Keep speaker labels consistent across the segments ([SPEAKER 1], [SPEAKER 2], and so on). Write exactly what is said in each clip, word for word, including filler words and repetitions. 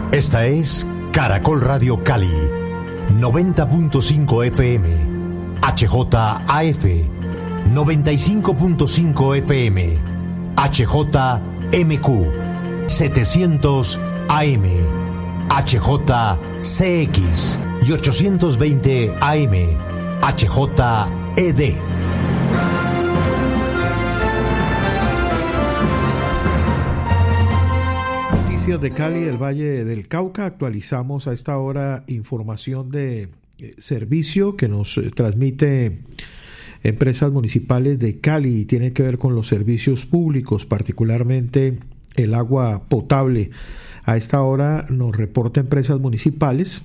[SPEAKER 1] Esta es Caracol Radio Cali, noventa punto cinco F M, H J A F, noventa y cinco punto cinco F M, H J M Q, setecientos A M, H J C X y ochocientos veinte A M, H J E D.
[SPEAKER 2] De Cali, del Valle del Cauca. Actualizamos a esta hora información de eh, servicio que nos eh, transmite Empresas Municipales de Cali y tiene que ver con los servicios públicos, particularmente el agua potable. A esta hora nos reporta Empresas Municipales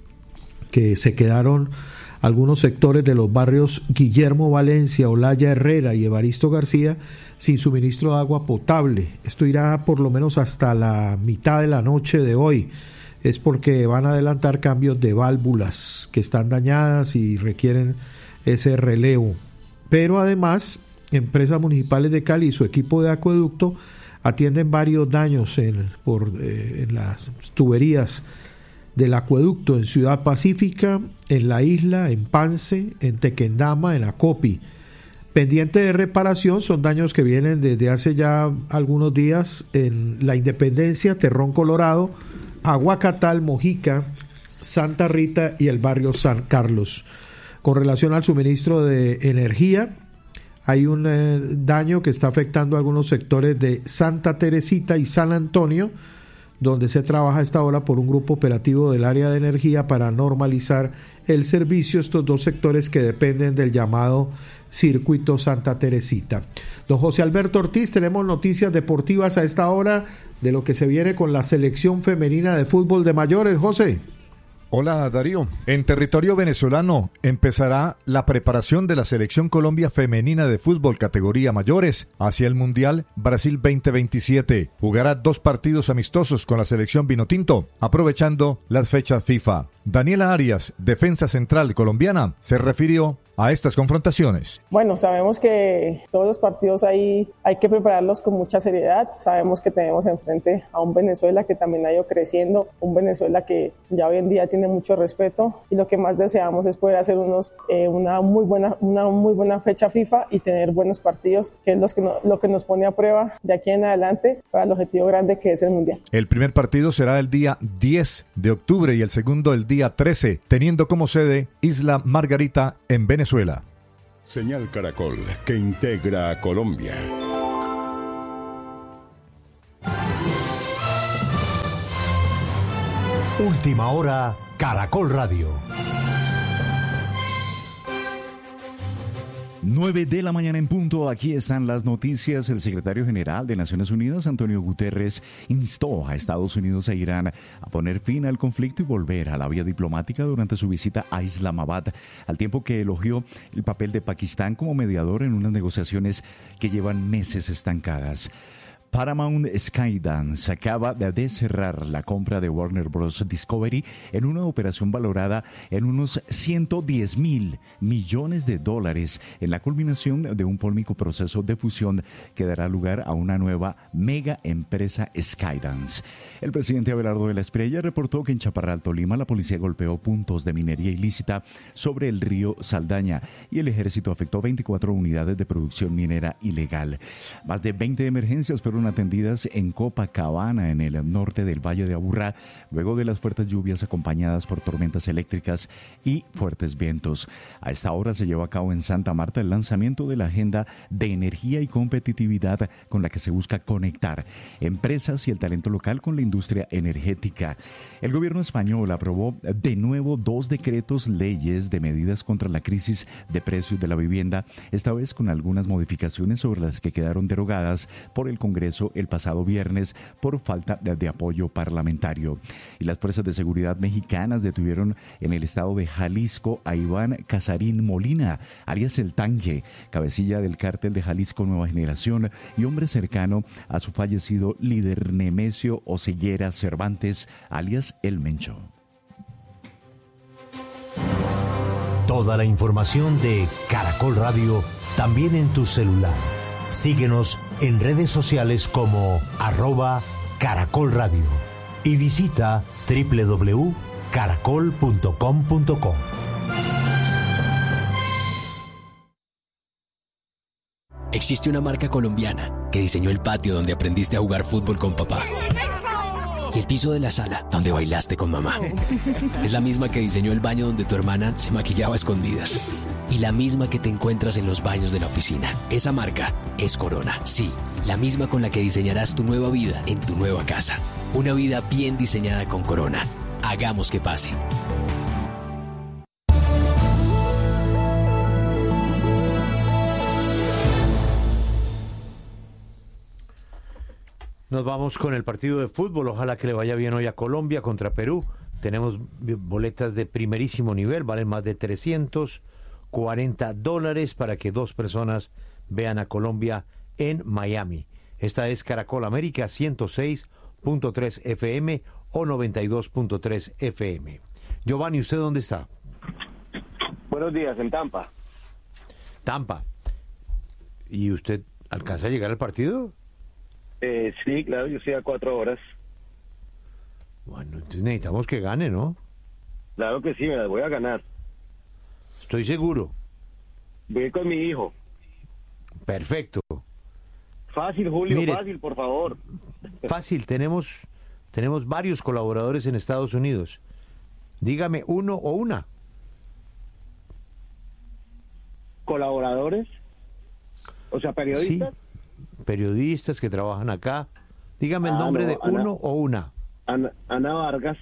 [SPEAKER 2] que se quedaron algunos sectores de los barrios Guillermo Valencia, Olaya Herrera y Evaristo García sin suministro de agua potable. Esto irá por lo menos hasta la mitad de la noche de hoy. Es porque van a adelantar cambios de válvulas que están dañadas y requieren ese relevo. Pero además, Empresas Municipales de Cali y su equipo de acueducto atienden varios daños en, por, eh, en las tuberías del acueducto en Ciudad Pacífica, en La Isla, en Pance, en Tequendama, en Acopi. Pendiente de reparación son daños que vienen desde hace ya algunos días en La Independencia, Terrón Colorado, Aguacatal, Mojica, Santa Rita y el barrio San Carlos. Con relación al suministro de energía, hay un eh, daño que está afectando a algunos sectores de Santa Teresita y San Antonio, donde se trabaja a esta hora por un grupo operativo del área de energía para normalizar el servicio, estos dos sectores que dependen del llamado Circuito Santa Teresita. Don José Alberto Ortiz, tenemos noticias deportivas a esta hora de lo que se viene con la selección femenina de fútbol de mayores. José.
[SPEAKER 3] Hola Darío, en territorio venezolano empezará la preparación de la Selección Colombia Femenina de Fútbol categoría mayores hacia el Mundial Brasil veinte veintisiete. Jugará dos partidos amistosos con la selección vinotinto, aprovechando las fechas FIFA. Daniela Arias, defensa central colombiana, se refirió a estas confrontaciones.
[SPEAKER 4] Bueno, sabemos que todos los partidos ahí hay que prepararlos con mucha seriedad. Sabemos que tenemos enfrente a un Venezuela que también ha ido creciendo, un Venezuela que ya hoy en día tiene mucho respeto, y lo que más deseamos es poder hacer unos, eh, una, muy buena, una muy buena fecha FIFA y tener buenos partidos, que es los que no, lo que nos pone a prueba de aquí en adelante para el objetivo grande que es el Mundial.
[SPEAKER 3] El primer partido será el día diez de octubre y el segundo el día trece, teniendo como sede Isla Margarita en Venezuela. Venezuela.
[SPEAKER 5] Señal Caracol, que integra a Colombia.
[SPEAKER 1] Última hora, Caracol Radio.
[SPEAKER 6] nueve de la mañana en punto, aquí están las noticias. El secretario general de Naciones Unidas, Antonio Guterres, instó a Estados Unidos e Irán a poner fin al conflicto y volver a la vía diplomática durante su visita a Islamabad, al tiempo que elogió el papel de Pakistán como mediador en unas negociaciones que llevan meses estancadas. Paramount Skydance acaba de cerrar la compra de Warner Bros. Discovery en una operación valorada en unos ciento diez mil millones de dólares en la culminación de un polémico proceso de fusión que dará lugar a una nueva mega empresa Skydance. El presidente Abelardo de la Espriella reportó que en Chaparral, Tolima, la policía golpeó puntos de minería ilícita sobre el río Saldaña y el ejército afectó veinticuatro unidades de producción minera ilegal. Más de veinte emergencias fueron atendidas en Copacabana, en el norte del Valle de Aburrá, luego de las fuertes lluvias acompañadas por tormentas eléctricas y fuertes vientos. A esta hora se lleva a cabo en Santa Marta el lanzamiento de la Agenda de Energía y Competitividad, con la que se busca conectar empresas y el talento local con la industria energética. El gobierno español aprobó de nuevo dos decretos leyes de medidas contra la crisis de precios de la vivienda, esta vez con algunas modificaciones sobre las que quedaron derogadas por el Congreso el pasado viernes por falta de, de apoyo parlamentario. Y las fuerzas de seguridad mexicanas detuvieron en el estado de Jalisco a Iván Casarín Molina, alias El Tanque, cabecilla del cártel de Jalisco Nueva Generación y hombre cercano a su fallecido líder Nemesio Oseguera Cervantes, alias El Mencho.
[SPEAKER 1] Toda la información de Caracol Radio también en tu celular. Síguenos en redes sociales como arroba Caracol Radio. y visita doble u doble u doble u punto caracol punto com punto co.
[SPEAKER 7] Existe una marca colombiana que diseñó el patio donde aprendiste a jugar fútbol con papá y el piso de la sala donde bailaste con mamá. Es la misma que diseñó el baño donde tu hermana se maquillaba a escondidas y la misma que te encuentras en los baños de la oficina. Esa marca es Corona. Sí, la misma con la que diseñarás tu nueva vida en tu nueva casa. Una vida bien diseñada con Corona. Hagamos que pase.
[SPEAKER 8] Nos vamos con el partido de fútbol. Ojalá que le vaya bien hoy a Colombia contra Perú. Tenemos boletas de primerísimo nivel, valen más de trescientos cuarenta dólares para que dos personas vean a Colombia en Miami. Esta es Caracol América ciento seis punto tres F M o noventa y dos punto tres F M. Giovanni, ¿usted dónde está?
[SPEAKER 9] Buenos días, en Tampa.
[SPEAKER 8] Tampa. ¿Y usted alcanza a llegar al partido?
[SPEAKER 9] Eh, sí, claro, yo estoy a cuatro horas.
[SPEAKER 8] Bueno, entonces necesitamos que gane, ¿no?
[SPEAKER 9] Claro que sí, me las voy a ganar.
[SPEAKER 8] Estoy seguro.
[SPEAKER 9] Voy con mi hijo.
[SPEAKER 8] Perfecto.
[SPEAKER 9] Fácil, Julio,
[SPEAKER 8] Mire,
[SPEAKER 9] fácil, por favor.
[SPEAKER 8] Fácil, tenemos, tenemos varios colaboradores en Estados Unidos. Dígame uno o una.
[SPEAKER 9] ¿Colaboradores? O sea, periodistas.
[SPEAKER 8] Sí, periodistas que trabajan acá. Dígame el
[SPEAKER 9] Ah,
[SPEAKER 8] nombre
[SPEAKER 9] no,
[SPEAKER 8] de
[SPEAKER 9] Ana-
[SPEAKER 8] uno o una.
[SPEAKER 9] Ana, Ana Vargas.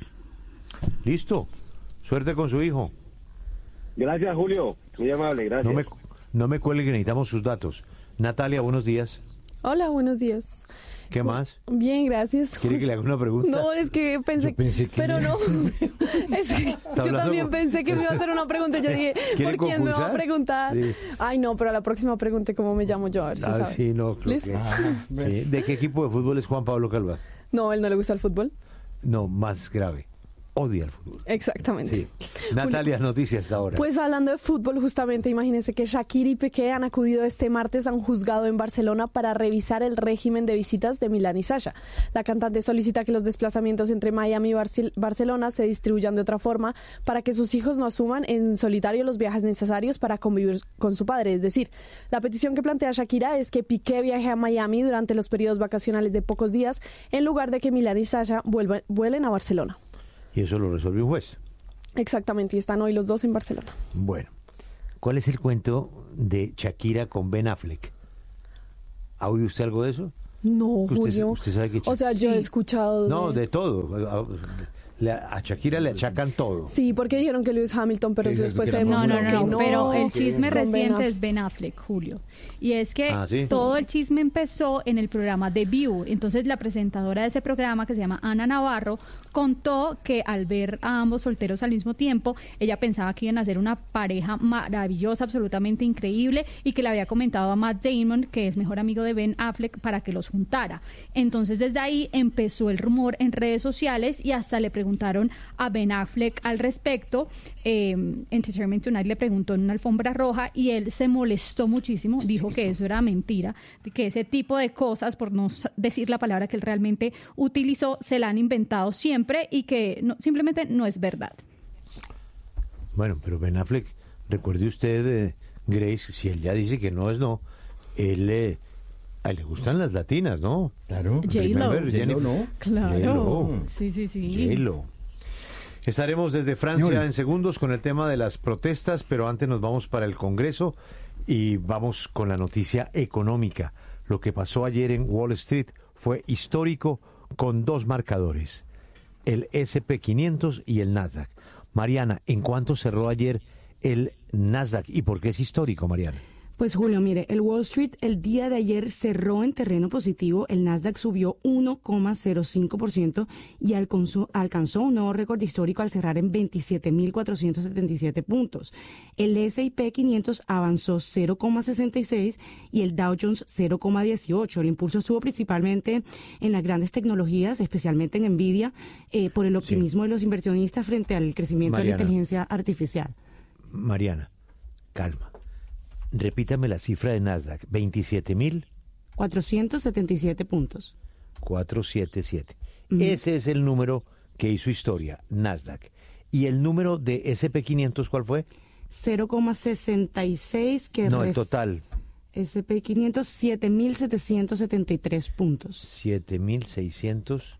[SPEAKER 8] Listo. Suerte con su hijo.
[SPEAKER 9] Gracias, Julio. Muy amable, gracias.
[SPEAKER 8] No me, no me cuelgue que necesitamos sus datos. Natalia, buenos días.
[SPEAKER 4] Hola, buenos días.
[SPEAKER 8] ¿Qué más?
[SPEAKER 4] Bien, gracias.
[SPEAKER 8] ¿Quiere que le haga una pregunta?
[SPEAKER 4] No, es que pensé,
[SPEAKER 8] Yo pensé que-
[SPEAKER 4] pero no. Es que yo
[SPEAKER 8] hablando
[SPEAKER 4] también
[SPEAKER 8] con-
[SPEAKER 4] pensé que me iba a hacer una pregunta. Yo dije,
[SPEAKER 8] ¿Quiere
[SPEAKER 4] ¿por quién me va a
[SPEAKER 8] concursar?
[SPEAKER 4] preguntar?
[SPEAKER 8] Sí.
[SPEAKER 4] Ay, no, pero a la próxima pregunte cómo me llamo yo, a ver si
[SPEAKER 8] Ah,
[SPEAKER 4] sabe.
[SPEAKER 8] sí, no, creo
[SPEAKER 4] ¿Listo?
[SPEAKER 8] que- sí. ¿De qué equipo de fútbol es Juan Pablo Calva?
[SPEAKER 4] No, él no le gusta el fútbol.
[SPEAKER 8] No, más grave. Odia el fútbol.
[SPEAKER 4] Exactamente.
[SPEAKER 8] Sí. Natalia, noticias hasta ahora.
[SPEAKER 4] Pues hablando de fútbol, justamente imagínense que Shakira y Piqué han acudido este martes a un juzgado en Barcelona para revisar el régimen de visitas de Milán y Sasha. La cantante solicita que los desplazamientos entre Miami y Barcel- Barcelona se distribuyan de otra forma para que sus hijos no asuman en solitario los viajes necesarios para convivir con su padre. Es decir, la petición que plantea Shakira es que Piqué viaje a Miami durante los periodos vacacionales de pocos días en lugar de que Milán y Sasha vuelvan- vuelen a Barcelona.
[SPEAKER 8] Y eso lo resolvió un juez.
[SPEAKER 4] Exactamente, y están hoy los dos en Barcelona.
[SPEAKER 8] Bueno, ¿cuál es el cuento de Shakira con Ben Affleck? ¿Ha oído usted algo de eso?
[SPEAKER 4] No,
[SPEAKER 8] Que usted-
[SPEAKER 4] Julio.
[SPEAKER 8] usted sabe que
[SPEAKER 4] O sea, yo he escuchado...
[SPEAKER 8] No,
[SPEAKER 4] de-
[SPEAKER 8] de todo. Le- A Shakira le achacan todo.
[SPEAKER 4] Sí, porque dijeron que Lewis Hamilton, pero
[SPEAKER 8] ¿Qué es eso?
[SPEAKER 4] después
[SPEAKER 8] Que
[SPEAKER 4] se
[SPEAKER 8] era
[SPEAKER 4] demostró
[SPEAKER 10] No, no,
[SPEAKER 4] que
[SPEAKER 10] no,
[SPEAKER 4] no.
[SPEAKER 10] pero el chisme
[SPEAKER 4] Con Ben
[SPEAKER 10] reciente
[SPEAKER 4] Affleck.
[SPEAKER 10] es Ben Affleck, Julio. Y es que
[SPEAKER 8] Ah, ¿sí?
[SPEAKER 10] todo el chisme empezó en el programa The View. Entonces la presentadora de ese programa, que se llama Ana Navarro, contó que al ver a ambos solteros al mismo tiempo, ella pensaba que iban a ser una pareja maravillosa, absolutamente increíble, y que le había comentado a Matt Damon, que es mejor amigo de Ben Affleck, para que los juntara. Entonces desde ahí empezó el rumor en redes sociales y hasta le preguntaron a Ben Affleck al respecto. Eh, Entertainment Tonight le preguntó en una alfombra roja y él se molestó muchísimo, dijo que eso era mentira, que ese tipo de cosas, por no s- decir la palabra que él realmente utilizó, se la han inventado siempre y que no, simplemente no es verdad.
[SPEAKER 8] Bueno, pero Ben Affleck, recuerde usted, eh, Grace, si él ya dice que no es no, él eh, a él le gustan las latinas, ¿no?
[SPEAKER 11] Claro.
[SPEAKER 10] J-Lo.
[SPEAKER 8] Remember, Jennifer-
[SPEAKER 11] ¿no?
[SPEAKER 10] Claro.
[SPEAKER 8] J-Lo.
[SPEAKER 10] Sí, sí, sí.
[SPEAKER 8] J-Lo. Estaremos desde Francia en segundos con el tema de las protestas, pero antes nos vamos para el Congreso y vamos con la noticia económica. Lo que pasó ayer en Wall Street fue histórico con dos marcadores, el ese and pe quinientos y el Nasdaq. Mariana, ¿en cuánto cerró ayer el Nasdaq y por qué es histórico, Mariana?
[SPEAKER 12] Pues Julio, mire, el Wall Street el día de ayer cerró en terreno positivo, el Nasdaq subió uno coma cero cinco por ciento y alcanzó, alcanzó un nuevo récord histórico al cerrar en veintisiete mil cuatrocientos setenta y siete puntos. El ese y pe quinientos avanzó cero coma sesenta y seis y el Dow Jones cero coma dieciocho. El impulso estuvo principalmente en las grandes tecnologías, especialmente en Nvidia, eh, por el optimismo sí. de los inversionistas frente al crecimiento Mariana. de la inteligencia artificial.
[SPEAKER 8] Mariana, calma. Repítame la cifra de Nasdaq, veintisiete mil
[SPEAKER 12] cuatrocientos setenta y siete puntos.
[SPEAKER 8] cuatrocientos setenta y siete. Mm. Ese es el número que hizo historia, Nasdaq. ¿Y el número de ese and pe quinientos cuál fue?
[SPEAKER 12] cero coma sesenta y seis, que
[SPEAKER 8] No,
[SPEAKER 12] ref...
[SPEAKER 8] el total.
[SPEAKER 12] ese and pe quinientos, siete mil setecientos setenta y tres puntos.
[SPEAKER 8] siete mil seiscientos.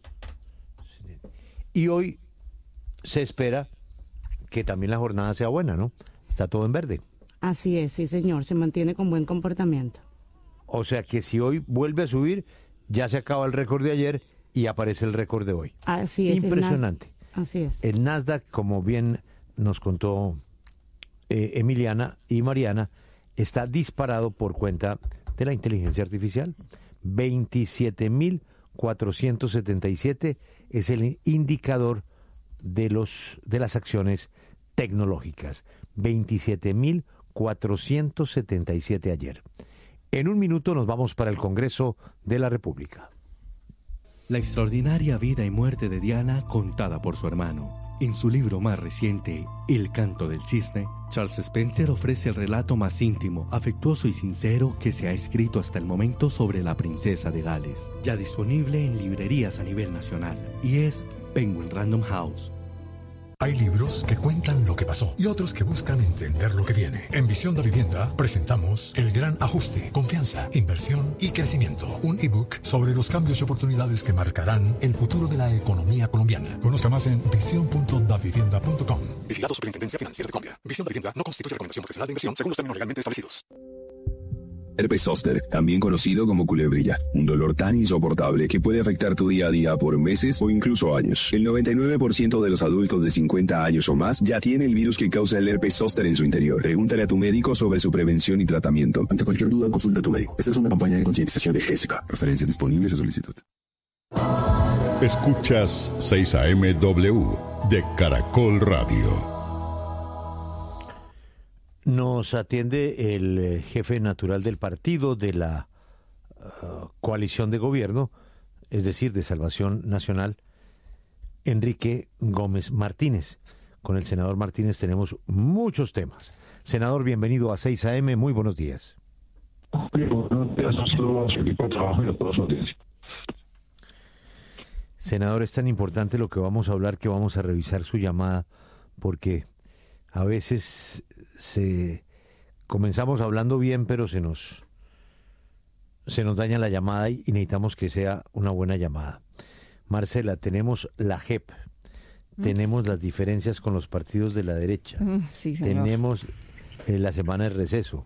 [SPEAKER 8] Y hoy se espera que también la jornada sea buena, ¿no? Está todo en verde.
[SPEAKER 12] Así es, sí señor, se mantiene con buen comportamiento.
[SPEAKER 8] O sea que si hoy vuelve a subir, ya se acaba el récord de ayer y aparece el récord de hoy.
[SPEAKER 12] Así es.
[SPEAKER 8] Impresionante.
[SPEAKER 12] El Nas... Así es.
[SPEAKER 8] El Nasdaq, como bien nos contó eh, Emiliana y Mariana, está disparado por cuenta de la inteligencia artificial. veintisiete mil cuatrocientos setenta y siete es el indicador de los de las acciones tecnológicas. veintisiete mil cuatrocientos setenta y siete ayer. En un minuto nos vamos para el Congreso de la República.
[SPEAKER 11] La extraordinaria vida y muerte de Diana contada por su hermano. En su libro más reciente, El canto del cisne, Charles Spencer ofrece el relato más íntimo, afectuoso y sincero que se ha escrito hasta el momento sobre la princesa de Gales, ya disponible en librerías a nivel nacional, y es Penguin Random House.
[SPEAKER 13] Hay libros que cuentan lo que pasó y otros que buscan entender lo que viene. En Visión de Vivienda presentamos El Gran Ajuste, Confianza, Inversión y Crecimiento. Un ebook sobre los cambios y oportunidades que marcarán el futuro de la economía colombiana. Conozca más en visión punto davivienda punto com. Vigilado Superintendencia Financiera de Colombia. Visión de Vivienda no constituye recomendación profesional de inversión según los términos legalmente establecidos.
[SPEAKER 14] Herpes zóster, también conocido como culebrilla, un dolor tan insoportable que puede afectar tu día a día por meses o incluso años. El noventa y nueve por ciento de los adultos de cincuenta años o más ya tiene el virus que causa el herpes zóster en su interior. Pregúntale a tu médico sobre su prevención y tratamiento.
[SPEAKER 15] Ante cualquier duda, consulta a tu médico. Esta es una campaña de concientización de Gésica. Referencias disponibles a solicitud.
[SPEAKER 5] Escuchas seis A M W de Caracol Radio.
[SPEAKER 8] Nos atiende el jefe natural del partido de la uh, coalición de gobierno, es decir, de Salvación Nacional, Enrique Gómez Martínez. Con el senador Martínez tenemos muchos temas. Senador, bienvenido a seis A M, muy buenos días.
[SPEAKER 16] Buenos días a su equipo de trabajo y a toda su audiencia.
[SPEAKER 8] Senador, es tan importante lo que vamos a hablar que vamos a revisar su llamada, porque a veces se comenzamos hablando bien, pero se nos se nos daña la llamada y necesitamos que sea una buena llamada. Marcela, tenemos la J E P, mm. tenemos las diferencias con los partidos de la derecha,
[SPEAKER 17] mm, sí, señor.
[SPEAKER 8] tenemos eh, la semana de receso.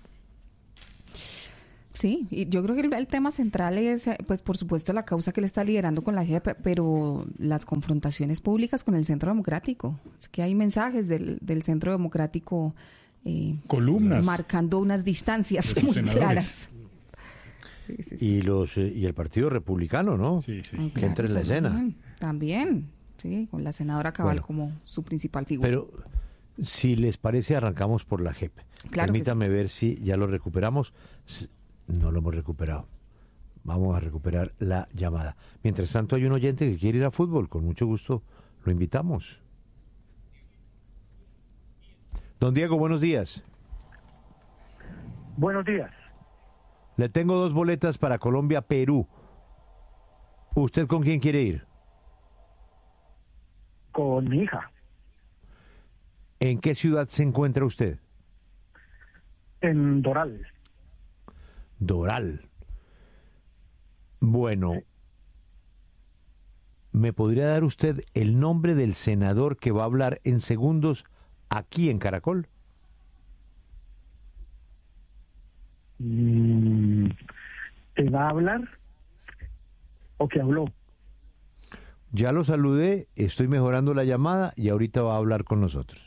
[SPEAKER 17] Sí, y yo creo que el, el tema central es, pues por supuesto, la causa que le está liderando con la J E P, pero las confrontaciones públicas con el Centro Democrático. Es que hay mensajes del, del Centro Democrático eh,
[SPEAKER 18] columnas
[SPEAKER 17] marcando unas distancias muy senadores. claras.
[SPEAKER 8] Sí, sí, sí. Y los eh, y el Partido Republicano, ¿no?
[SPEAKER 18] Sí, sí.
[SPEAKER 17] Ah,
[SPEAKER 8] que
[SPEAKER 17] claro,
[SPEAKER 8] entra en la
[SPEAKER 17] también,
[SPEAKER 8] escena.
[SPEAKER 17] También, sí, con la senadora Cabal bueno, como su principal figura.
[SPEAKER 8] Pero si les parece, arrancamos por la J E P.
[SPEAKER 17] Claro
[SPEAKER 8] Permítame
[SPEAKER 17] sí.
[SPEAKER 8] ver si ya lo recuperamos. No lo hemos recuperado. Vamos a recuperar la llamada. Mientras tanto, hay un oyente que quiere ir a fútbol. Con mucho gusto lo invitamos. Don Diego, buenos días.
[SPEAKER 19] Buenos días.
[SPEAKER 8] Le tengo dos boletas para Colombia-Perú. ¿Usted con quién quiere ir?
[SPEAKER 19] Con mi hija.
[SPEAKER 8] ¿En qué ciudad se encuentra usted?
[SPEAKER 19] En Doral.
[SPEAKER 8] Doral. Bueno, ¿me podría dar usted el nombre del senador que va a hablar en segundos aquí en Caracol?
[SPEAKER 19] Mm, ¿Te va a hablar o que habló?
[SPEAKER 8] Ya lo saludé, estoy mejorando la llamada y ahorita va a hablar con nosotros.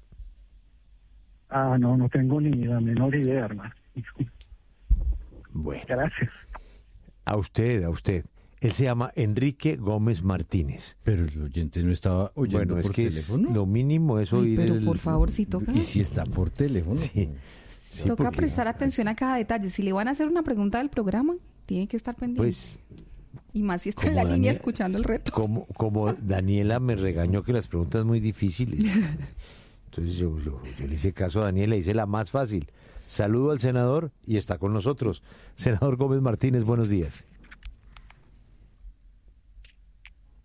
[SPEAKER 19] Ah, no, no tengo ni la menor idea, hermano.
[SPEAKER 8] Bueno.
[SPEAKER 19] Gracias.
[SPEAKER 8] A usted, a usted. Él se llama Enrique Gómez Martínez.
[SPEAKER 18] Pero el oyente no estaba oyendo
[SPEAKER 8] bueno,
[SPEAKER 18] por
[SPEAKER 8] es que
[SPEAKER 18] teléfono.
[SPEAKER 8] Es lo mínimo es oír
[SPEAKER 17] Ay, pero
[SPEAKER 8] el...
[SPEAKER 17] por favor, si toca.
[SPEAKER 18] ¿Y si está por teléfono?
[SPEAKER 8] Sí.
[SPEAKER 17] sí toca porque... prestar atención a cada detalle. Si le van a hacer una pregunta del programa, tiene que estar pendiente.
[SPEAKER 8] Pues...
[SPEAKER 17] Y más si está en la
[SPEAKER 8] Daniel,
[SPEAKER 17] línea escuchando el reto.
[SPEAKER 8] Como, como Daniela me regañó que las preguntas muy difíciles. Entonces yo, yo, yo le hice caso a Daniela, hice la más fácil. Saludo al senador y está con nosotros. Senador Gómez Martínez, buenos días.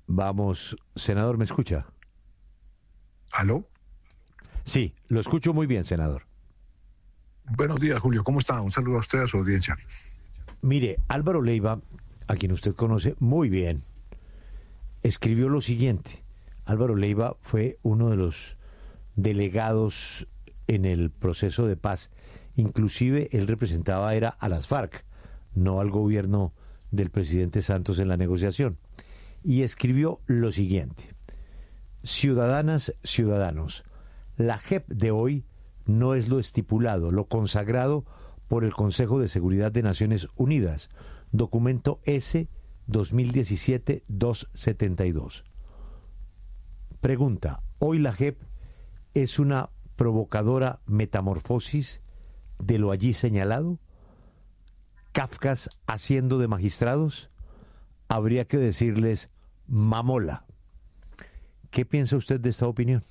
[SPEAKER 8] Vamos, senador, ¿me escucha?
[SPEAKER 16] ¿Aló?
[SPEAKER 8] Sí, lo escucho muy bien, senador.
[SPEAKER 16] Buenos días, Julio. ¿Cómo está? Un saludo a usted, a su audiencia.
[SPEAKER 8] Mire, Álvaro Leiva, a quien usted conoce muy bien, escribió lo siguiente. Álvaro Leiva fue uno de los delegados en el proceso de paz. Inclusive él representaba era a las FARC, no al gobierno del presidente Santos en la negociación. Y escribió lo siguiente: ciudadanas, ciudadanos, la J E P de hoy no es lo estipulado, lo consagrado por el Consejo de Seguridad de Naciones Unidas, documento S dos mil diecisiete dash doscientos setenta y dos. Pregunta: ¿hoy la J E P es una provocadora metamorfosis de lo allí señalado? ¿Kafkas haciendo de magistrados? Habría que decirles mamola. ¿Qué piensa usted de esta opinión?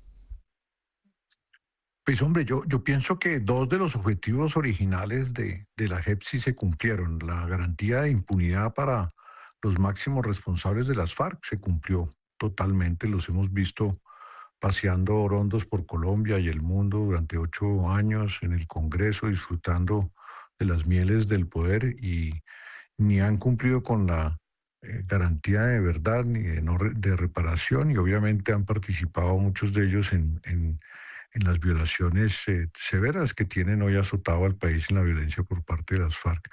[SPEAKER 16] Pues hombre, yo, yo pienso que dos de los objetivos originales de, de la J E P sí se cumplieron. La garantía de impunidad para los máximos responsables de las FARC se cumplió totalmente. Los hemos visto paseando orondos por Colombia y el mundo durante ocho años en el Congreso, disfrutando de las mieles del poder, y ni han cumplido con la eh, garantía de verdad ni de, no re, de reparación, y obviamente han participado muchos de ellos en, en, en las violaciones eh, severas que tienen hoy azotado al país en la violencia por parte de las FARC.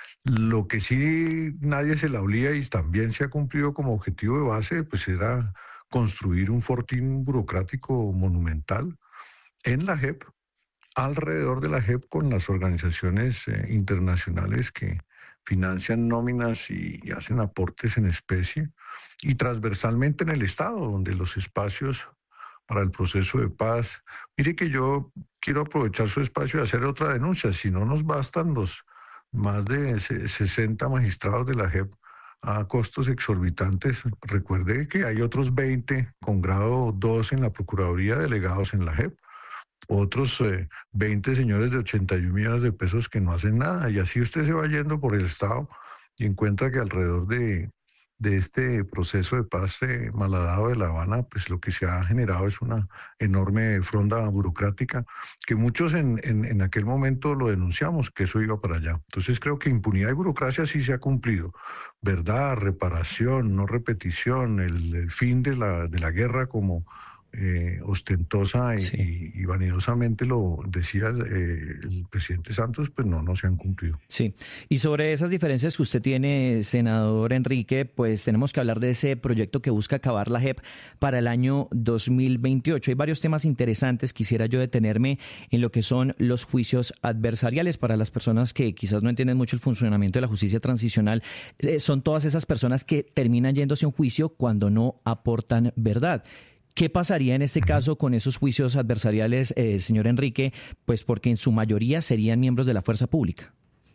[SPEAKER 16] Lo que sí nadie se la olía y también se ha cumplido como objetivo de base, pues era construir un fortín burocrático monumental en la J E P, alrededor de la J E P, con las organizaciones eh, internacionales que financian nóminas y, y hacen aportes en especie, y transversalmente en el Estado, donde los espacios para el proceso de paz. Mire que yo quiero aprovechar su espacio y hacer otra denuncia. Si no nos bastan los más de sesenta magistrados de la J E P a costos exorbitantes, recuerde que hay otros veinte con grado dos en la Procuraduría, delegados en la J E P, otros eh, veinte señores de ochenta y un millones de pesos que no hacen nada, y así usted se va yendo por el Estado y encuentra que alrededor de, de este proceso de paz eh, malhadado de La Habana, pues lo que se ha generado es una enorme fronda burocrática que muchos en, en, en aquel momento lo denunciamos, que eso iba para allá. Entonces creo que impunidad y burocracia sí se ha cumplido. Verdad, reparación, no repetición, el, el fin de la, de la guerra como Eh, ostentosa y, sí. y, y vanidosamente lo decía eh, el presidente Santos, pues no, no se han cumplido.
[SPEAKER 20] Sí, y sobre esas diferencias que usted tiene, senador Enrique, pues tenemos que hablar de ese proyecto que busca acabar la J E P para el año dos mil veintiocho. Hay varios temas interesantes. Quisiera yo detenerme en lo que son los juicios adversariales. Para las personas que quizás no entienden mucho el funcionamiento de la justicia transicional, eh, son todas esas personas que terminan yéndose a un juicio cuando no aportan verdad. ¿Qué pasaría en este caso con esos juicios adversariales, eh, señor Enrique? Pues porque en su mayoría serían miembros de la fuerza pública.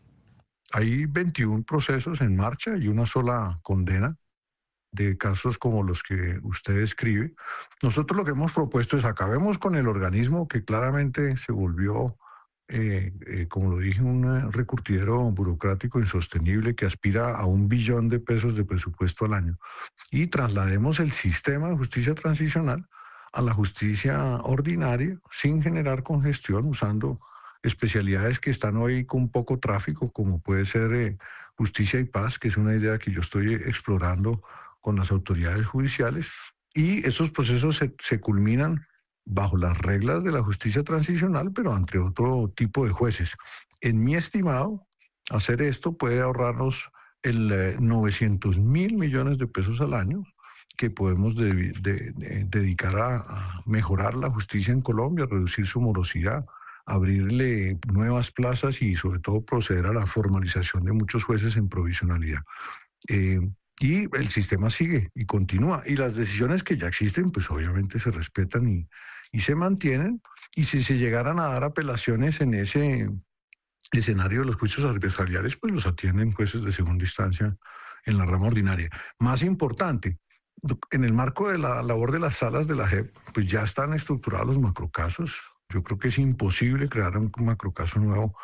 [SPEAKER 16] Hay veintiún procesos en marcha y una sola condena de casos como los que usted describe. Nosotros lo que hemos propuesto es acabemos con el organismo que claramente se volvió, eh, eh, como lo dije, un recurtidero burocrático insostenible que aspira a un billón de pesos de presupuesto al año, y traslademos el sistema de justicia transicional a la justicia ordinaria sin generar congestión, usando especialidades que están hoy con poco tráfico, como puede ser eh, justicia y paz, que es una idea que yo estoy explorando con las autoridades judiciales, y esos procesos se, se culminan bajo las reglas de la justicia transicional, pero ante otro tipo de jueces. En mi estimado, hacer esto puede ahorrarnos el eh, novecientos mil millones de pesos al año que podemos de, de, de, dedicar a, a mejorar la justicia en Colombia, reducir su morosidad, abrirle nuevas plazas y sobre todo proceder a la formalización de muchos jueces en provisionalidad. Eh, Y el sistema sigue y continúa. Y las decisiones que ya existen, pues obviamente se respetan y, y se mantienen. Y si se llegaran a dar apelaciones en ese escenario de los juicios adversariales, pues los atienden jueces de segunda instancia en la rama ordinaria. Más importante, en el marco de la labor de las salas de la J E P, pues ya están estructurados los macrocasos. Yo creo que es imposible crear un macrocaso nuevo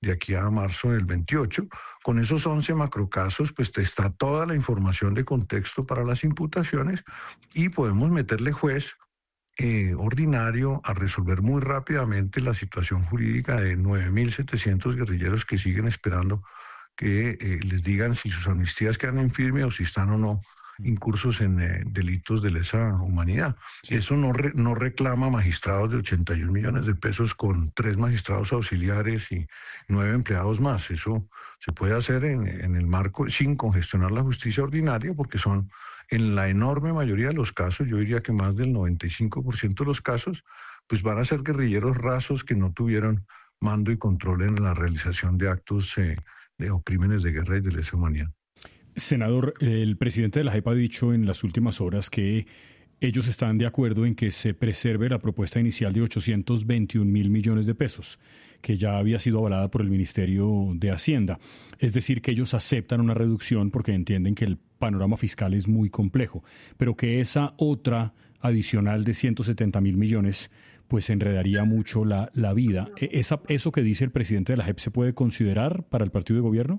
[SPEAKER 16] de aquí a marzo del veintiocho. Con esos once macrocasos, pues está toda la información de contexto para las imputaciones y podemos meterle juez eh, ordinario a resolver muy rápidamente la situación jurídica de nueve mil setecientos guerrilleros que siguen esperando que eh, les digan si sus amnistías quedan en firme o si están o no incursos en eh, delitos de lesa humanidad. Sí. Eso no, re, no reclama magistrados de ochenta y un millones de pesos con tres magistrados auxiliares y nueve empleados más. Eso se puede hacer en, en el marco sin congestionar la justicia ordinaria, porque son en la enorme mayoría de los casos, yo diría que más del noventa y cinco por ciento de los casos, pues van a ser guerrilleros rasos que no tuvieron mando y control en la realización de actos eh, de, o crímenes de guerra y de lesa humanidad.
[SPEAKER 21] Senador, el presidente de la J E P ha dicho en las últimas horas que ellos están de acuerdo en que se preserve la propuesta inicial de ochocientos veintiún mil millones de pesos, que ya había sido avalada por el Ministerio de Hacienda. Es decir, que ellos aceptan una reducción porque entienden que el panorama fiscal es muy complejo, pero que esa otra adicional de ciento setenta mil millones pues enredaría mucho la, la vida. ¿Esa, ¿Eso que dice el presidente de la J E P se puede considerar para el partido de gobierno?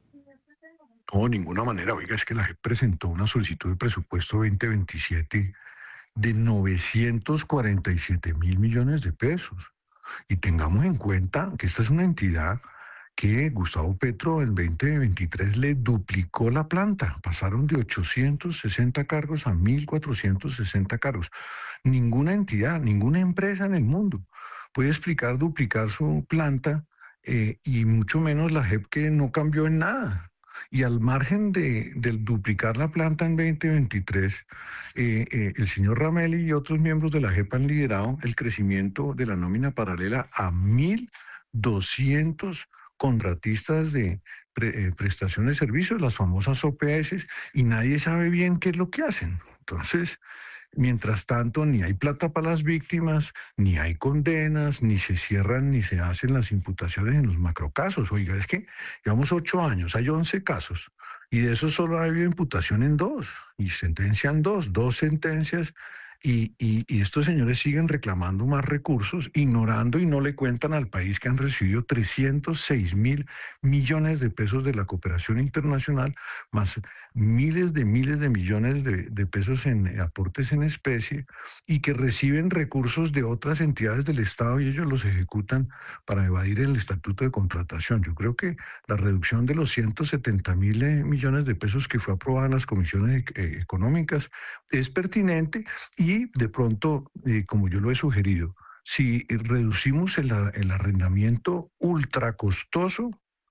[SPEAKER 16] No, de ninguna manera. Oiga, es que la J E P presentó una solicitud de presupuesto veinte veintisiete de novecientos cuarenta y siete mil millones de pesos. Y tengamos en cuenta que esta es una entidad que Gustavo Petro en veinte veintitrés le duplicó la planta. Pasaron de ochocientos sesenta cargos a mil cuatrocientos sesenta cargos. Ninguna entidad, ninguna empresa en el mundo puede explicar duplicar su planta eh, y mucho menos la J E P, que no cambió en nada. Y al margen de, de duplicar la planta en veinte veintitrés, eh, eh, el señor Ramelli y otros miembros de la J E P han liderado el crecimiento de la nómina paralela a mil doscientos contratistas de pre, eh, prestación de servicios, las famosas O P S, y nadie sabe bien qué es lo que hacen. Entonces, mientras tanto, ni hay plata para las víctimas, ni hay condenas, ni se cierran, ni se hacen las imputaciones en los macrocasos. Oiga, es que llevamos ocho años, hay once casos, y de esos solo ha habido imputación en dos, y sentencian dos, dos sentencias, y, y, y estos señores siguen reclamando más recursos, ignorando y no le cuentan al país que han recibido trescientos seis mil millones de pesos de la cooperación internacional, más miles de miles de millones de, de pesos en aportes en especie, y que reciben recursos de otras entidades del Estado y ellos los ejecutan para evadir el estatuto de contratación. Yo creo que la reducción de los ciento setenta mil millones de pesos que fue aprobada en las comisiones eh, económicas es pertinente, y de pronto, eh, como yo lo he sugerido, si reducimos el, el arrendamiento ultra costoso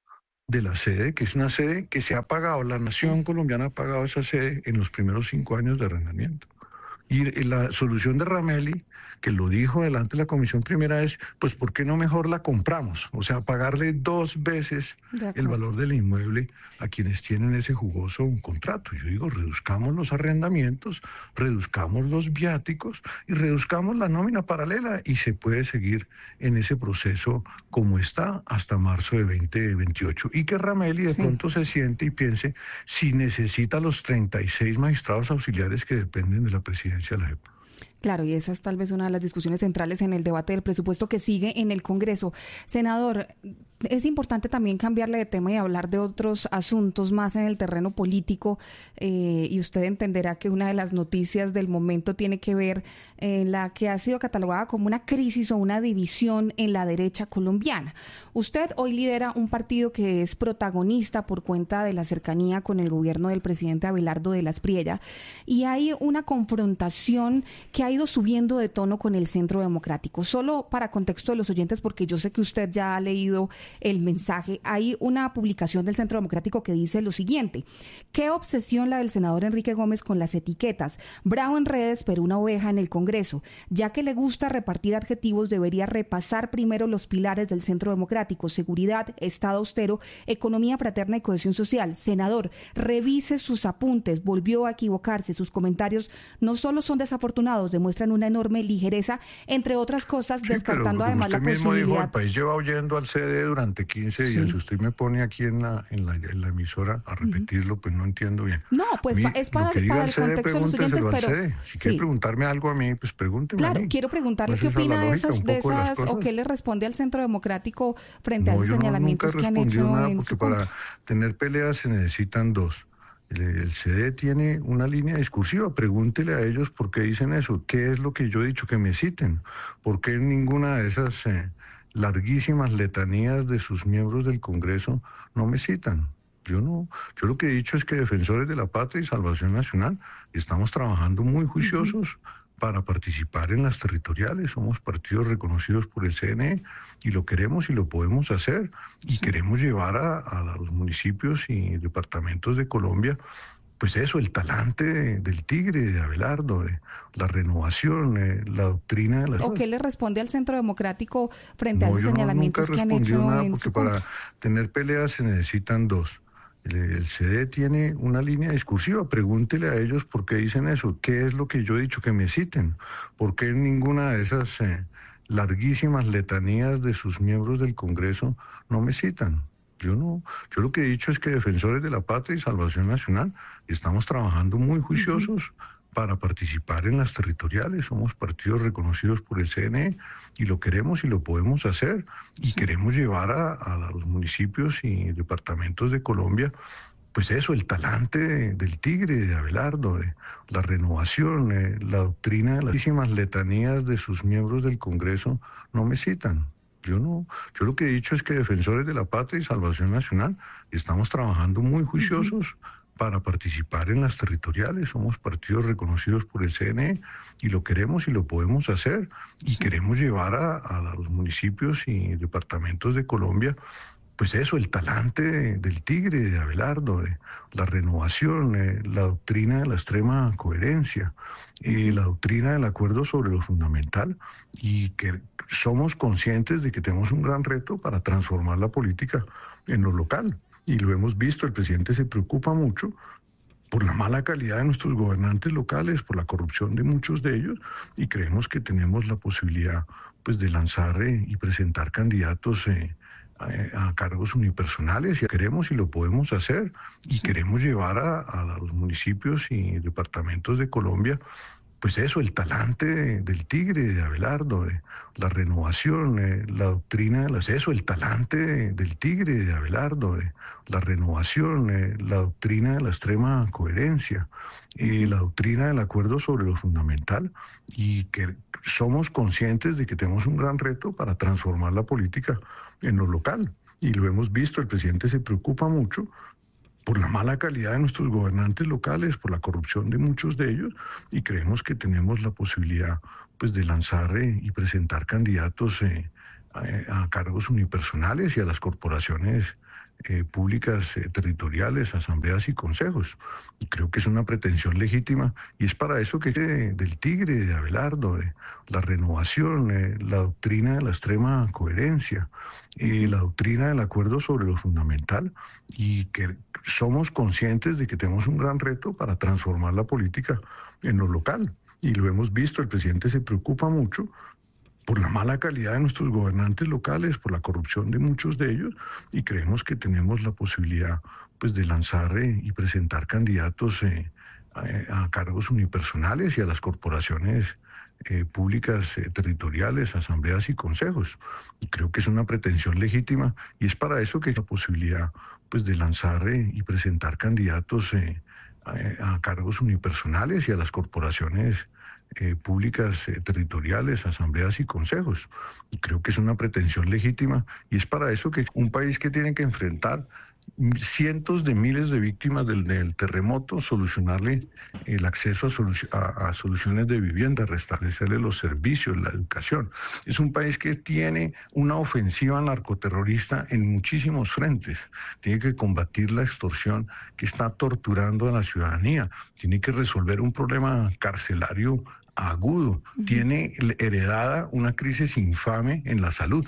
[SPEAKER 16] de la sede, que es una sede que se ha pagado, la nación colombiana ha pagado esa sede en los primeros cinco años de arrendamiento. Y la solución de Ramelli, que lo dijo delante de la Comisión Primera, es, pues, ¿por qué no mejor la compramos? O sea, pagarle dos veces el valor del inmueble a quienes tienen ese jugoso contrato. Yo digo, reduzcamos los arrendamientos, reduzcamos los viáticos y reduzcamos la nómina paralela, y se puede seguir en ese proceso como está hasta marzo de veinte veintiocho. Y que Ramelli de sí. pronto se siente y piense si necesita los treinta y seis magistrados auxiliares que dependen de la presidencia de la J E P.
[SPEAKER 17] Claro, y esa es tal vez una de las discusiones centrales en el debate del presupuesto que sigue en el Congreso. Senador, es importante también cambiarle de tema y hablar de otros asuntos más en el terreno político, eh, y usted entenderá que una de las noticias del momento tiene que ver en eh, la que ha sido catalogada como una crisis o una división en la derecha colombiana. Usted hoy lidera un partido que es protagonista por cuenta de la cercanía con el gobierno del presidente Abelardo de la Espriella, y hay una confrontación que ha ido subiendo de tono con el Centro Democrático. Solo para contexto de los oyentes, porque yo sé que usted ya ha leído el mensaje, hay una publicación del Centro Democrático que dice lo siguiente: qué obsesión la del senador Enrique Gómez con las etiquetas, bravo en redes pero una oveja en el Congreso, ya que le gusta repartir adjetivos debería repasar primero los pilares del Centro Democrático: seguridad, Estado austero, economía fraterna y cohesión social. Senador, revise sus apuntes, volvió a equivocarse, sus comentarios no solo son desafortunados, demuestran una enorme ligereza, entre otras cosas,
[SPEAKER 16] sí,
[SPEAKER 17] descartando
[SPEAKER 16] pero,
[SPEAKER 17] además la
[SPEAKER 16] usted mismo
[SPEAKER 17] posibilidad.
[SPEAKER 16] Dijo, el país lleva oyendo al C D durante quince sí. días. Usted me pone aquí en la, en la, en la emisora a repetirlo, uh-huh. pues no entiendo bien.
[SPEAKER 17] No, pues mí, es para, para el C D, contexto de los oyentes, pero...
[SPEAKER 16] C D. Si sí. quiere preguntarme algo a mí, pues pregúnteme
[SPEAKER 17] Claro,
[SPEAKER 16] a mí.
[SPEAKER 17] quiero preguntarle
[SPEAKER 16] pues
[SPEAKER 17] qué opina de
[SPEAKER 16] lógica,
[SPEAKER 17] esas, de esas
[SPEAKER 16] de
[SPEAKER 17] o qué le responde al Centro Democrático frente
[SPEAKER 16] no,
[SPEAKER 17] a esos señalamientos
[SPEAKER 16] no,
[SPEAKER 17] que han hecho
[SPEAKER 16] nada
[SPEAKER 17] en
[SPEAKER 16] porque
[SPEAKER 17] su
[SPEAKER 16] para
[SPEAKER 17] contra.
[SPEAKER 16] tener peleas se necesitan dos. El, el C D tiene una línea discursiva, pregúntele a ellos por qué dicen eso, qué es lo que yo he dicho, que me citen, por qué en ninguna de esas eh, larguísimas letanías de sus miembros del Congreso no me citan. Yo no, yo lo que he dicho es que Defensores de la Patria y Salvación Nacional estamos trabajando muy juiciosos uh-huh. para participar en las territoriales, somos partidos reconocidos por el C N E y lo queremos y lo podemos hacer y sí. queremos llevar a, a los municipios y departamentos de Colombia, pues eso, el talante de, del tigre, de Abelardo, de la renovación, eh, la doctrina de la...
[SPEAKER 17] ¿O qué le responde al Centro Democrático frente
[SPEAKER 16] no,
[SPEAKER 17] a esos señalamientos
[SPEAKER 16] no,
[SPEAKER 17] que han hecho
[SPEAKER 16] nada
[SPEAKER 17] en
[SPEAKER 16] porque
[SPEAKER 17] su
[SPEAKER 16] para
[SPEAKER 17] contra?
[SPEAKER 16] Tener peleas se necesitan dos. El, el C D tiene una línea discursiva, pregúntele a ellos por qué dicen eso, qué es lo que yo he dicho, que me citen, por qué en ninguna de esas eh, larguísimas letanías de sus miembros del Congreso no me citan. Yo no, yo lo que he dicho es que Defensores de la Patria y Salvación Nacional estamos trabajando muy juiciosos uh-huh. para participar en las territoriales, somos partidos reconocidos por el C N E y lo queremos y lo podemos hacer y sí. queremos llevar a, a los municipios y departamentos de Colombia, pues eso, el talante de, del tigre, de Abelardo, de la renovación, eh, la doctrina de las muchísimas letanías de sus miembros del Congreso no me citan. Yo no, yo lo que he dicho es que Defensores de la Patria y Salvación Nacional estamos trabajando muy juiciosos uh-huh. para participar en las territoriales, somos partidos reconocidos por el C N E y lo queremos y lo podemos hacer y sí. queremos llevar a, a los municipios y departamentos de Colombia, pues eso, el talante de, del tigre, de Abelardo, de la renovación, eh, la doctrina de la extrema coherencia, eh, la doctrina del acuerdo sobre lo fundamental y que somos conscientes de que tenemos un gran reto para transformar la política en lo local. Y lo hemos visto, el presidente se preocupa mucho por la mala calidad de nuestros gobernantes locales, por la corrupción de muchos de ellos, y creemos que tenemos la posibilidad pues de lanzar eh, y presentar candidatos eh, a, a cargos unipersonales, y queremos y lo podemos hacer, y sí. queremos llevar a, a los municipios y departamentos de Colombia, pues eso, el talante de, del tigre, de Abelardo, de la renovación, eh, la doctrina de las... Eso, el talante de, del tigre, de Abelardo, de la renovación, eh, la doctrina de la extrema coherencia, eh, la doctrina del acuerdo sobre lo fundamental, y que somos conscientes de que tenemos un gran reto para transformar la política en lo local. Y lo hemos visto, el presidente se preocupa mucho por la mala calidad de nuestros gobernantes locales, por la corrupción de muchos de ellos, y creemos que tenemos la posibilidad pues de lanzar eh, y presentar candidatos eh, a, a cargos unipersonales y a las corporaciones eh, públicas eh, territoriales, asambleas y consejos. Y creo que es una pretensión legítima, y es para eso que eh, del tigre, de Abelardo, de la renovación, eh, la doctrina de la extrema coherencia, eh, la doctrina del acuerdo sobre lo fundamental, y que somos conscientes de que tenemos un gran reto para transformar la política en lo local. Y lo hemos visto, el presidente se preocupa mucho por la mala calidad de nuestros gobernantes locales, por la corrupción de muchos de ellos, y creemos que tenemos la posibilidad pues de lanzar eh, y presentar candidatos eh, a, a cargos unipersonales y a las corporaciones eh, públicas eh, territoriales, asambleas y consejos. Y creo que es una pretensión legítima, y es para eso que hay la posibilidad pues de lanzar eh, y presentar candidatos eh, a, a cargos unipersonales y a las corporaciones Eh, públicas eh, territoriales, asambleas y consejos. Y creo que es una pretensión legítima, y es para eso que un país que tiene que enfrentar cientos de miles de víctimas del, del terremoto, solucionarle el acceso a, solu- a, a soluciones de vivienda, restablecerle los servicios, la educación. Es un país que tiene una ofensiva narcoterrorista en muchísimos frentes. Tiene que combatir la extorsión que está torturando a la ciudadanía. Tiene que resolver un problema carcelario agudo. Uh-huh. Tiene heredada una crisis infame en la salud.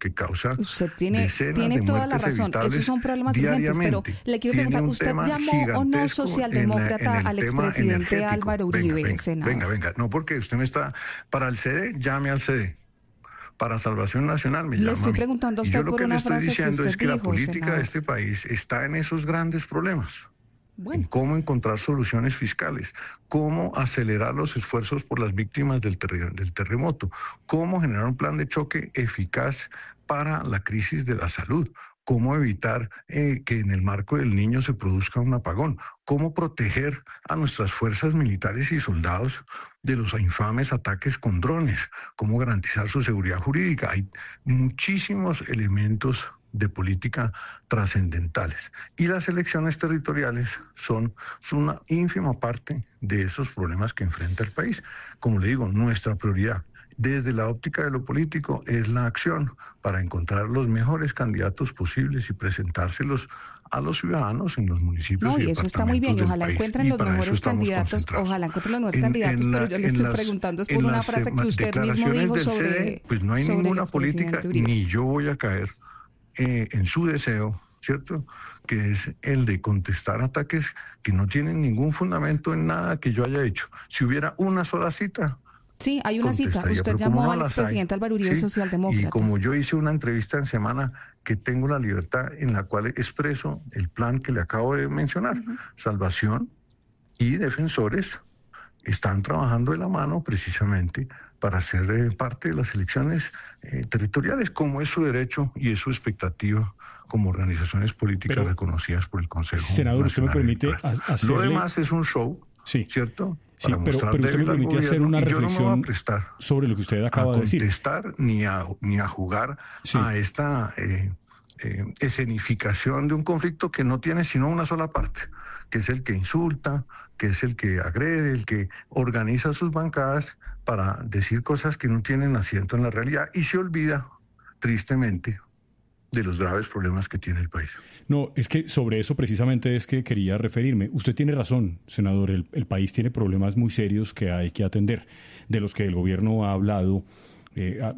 [SPEAKER 16] que causa
[SPEAKER 17] usted tiene,
[SPEAKER 16] decenas
[SPEAKER 17] tiene
[SPEAKER 16] de
[SPEAKER 17] toda la
[SPEAKER 16] muertes
[SPEAKER 17] razón.
[SPEAKER 16] evitables
[SPEAKER 17] Esos son problemas urgentes, pero le quiero preguntar, ¿usted llamó o no socialdemócrata al expresidente Álvaro Uribe,
[SPEAKER 16] venga, venga,
[SPEAKER 17] senador?
[SPEAKER 16] Venga, venga, no, porque usted me está, para el C D, llame al C D. Para Salvación Nacional me
[SPEAKER 17] Le
[SPEAKER 16] llama
[SPEAKER 17] estoy
[SPEAKER 16] a mí.
[SPEAKER 17] preguntando a
[SPEAKER 16] Y
[SPEAKER 17] usted
[SPEAKER 16] yo lo
[SPEAKER 17] por
[SPEAKER 16] que
[SPEAKER 17] una
[SPEAKER 16] le estoy
[SPEAKER 17] frase que
[SPEAKER 16] diciendo
[SPEAKER 17] usted
[SPEAKER 16] es que la
[SPEAKER 17] dijo,
[SPEAKER 16] política
[SPEAKER 17] senador.
[SPEAKER 16] de este país está en esos grandes problemas.
[SPEAKER 17] Bueno.
[SPEAKER 16] En cómo encontrar soluciones fiscales, cómo acelerar los esfuerzos por las víctimas del, ter- del terremoto, cómo generar un plan de choque eficaz para la crisis de la salud, cómo evitar eh, que en el marco del niño se produzca un apagón, cómo proteger a nuestras fuerzas militares y soldados de los infames ataques con drones, cómo garantizar su seguridad jurídica. Hay muchísimos elementos de política trascendentales. Y las elecciones territoriales son, son una ínfima parte de esos problemas que enfrenta el país. Como le digo, nuestra prioridad desde la óptica de lo político es la acción para encontrar los mejores candidatos posibles y presentárselos a los ciudadanos en los municipios.
[SPEAKER 17] No,
[SPEAKER 16] y
[SPEAKER 17] y eso está muy bien, y ojalá
[SPEAKER 16] país.
[SPEAKER 17] encuentren
[SPEAKER 16] Y
[SPEAKER 17] los
[SPEAKER 16] para
[SPEAKER 17] mejores
[SPEAKER 16] eso estamos
[SPEAKER 17] candidatos,
[SPEAKER 16] concentrados.
[SPEAKER 17] ojalá encuentren los mejores
[SPEAKER 16] En-
[SPEAKER 17] candidatos,
[SPEAKER 16] en la-
[SPEAKER 17] pero yo le
[SPEAKER 16] en
[SPEAKER 17] estoy
[SPEAKER 16] las-
[SPEAKER 17] preguntando es
[SPEAKER 16] en
[SPEAKER 17] por una
[SPEAKER 16] las,
[SPEAKER 17] frase
[SPEAKER 16] eh,
[SPEAKER 17] que usted mismo
[SPEAKER 16] declaraciones
[SPEAKER 17] dijo
[SPEAKER 16] del
[SPEAKER 17] sobre,
[SPEAKER 16] C D, pues no hay
[SPEAKER 17] sobre el
[SPEAKER 16] ninguna política,
[SPEAKER 17] expresidente Uribe.
[SPEAKER 16] ni yo voy a caer eh, en su deseo, ¿cierto?, que es el de contestar ataques que no tienen ningún fundamento en nada que yo haya hecho. Si hubiera una sola cita,
[SPEAKER 17] Sí, hay una cita.
[SPEAKER 16] contestaría,
[SPEAKER 17] Usted
[SPEAKER 16] pero
[SPEAKER 17] llamó
[SPEAKER 16] como no
[SPEAKER 17] al
[SPEAKER 16] las
[SPEAKER 17] expresidente
[SPEAKER 16] hay,
[SPEAKER 17] Álvaro Uribe,
[SPEAKER 16] ¿sí?
[SPEAKER 17] socialdemócrata.
[SPEAKER 16] Y como yo hice una entrevista en semana que tengo la libertad en la cual expreso el plan que le acabo de mencionar, uh-huh. Salvación y Defensores están trabajando de la mano precisamente para ser eh, parte de las elecciones eh, territoriales, como es su derecho y es su expectativa como organizaciones políticas Pero, reconocidas por el Consejo
[SPEAKER 21] Senador,
[SPEAKER 16] Nacional
[SPEAKER 21] usted me permite hacerle...
[SPEAKER 16] Lo demás es un show,
[SPEAKER 21] sí.
[SPEAKER 16] ¿cierto?
[SPEAKER 21] Sí, pero, pero usted me permite hacer una reflexión
[SPEAKER 16] no
[SPEAKER 21] sobre lo que usted acaba
[SPEAKER 16] a
[SPEAKER 21] de decir.
[SPEAKER 16] contestar ni a, ni a jugar sí. a esta eh, eh, escenificación de un conflicto que no tiene sino una sola parte, que es el que insulta, que es el que agrede, el que organiza sus bancadas para decir cosas que no tienen asiento en la realidad y se olvida, tristemente, de los graves problemas que tiene el país.
[SPEAKER 21] No, es que sobre eso precisamente es que quería referirme. Usted tiene razón, senador, el, el país tiene problemas muy serios que hay que atender, de los que el gobierno ha hablado eh, a,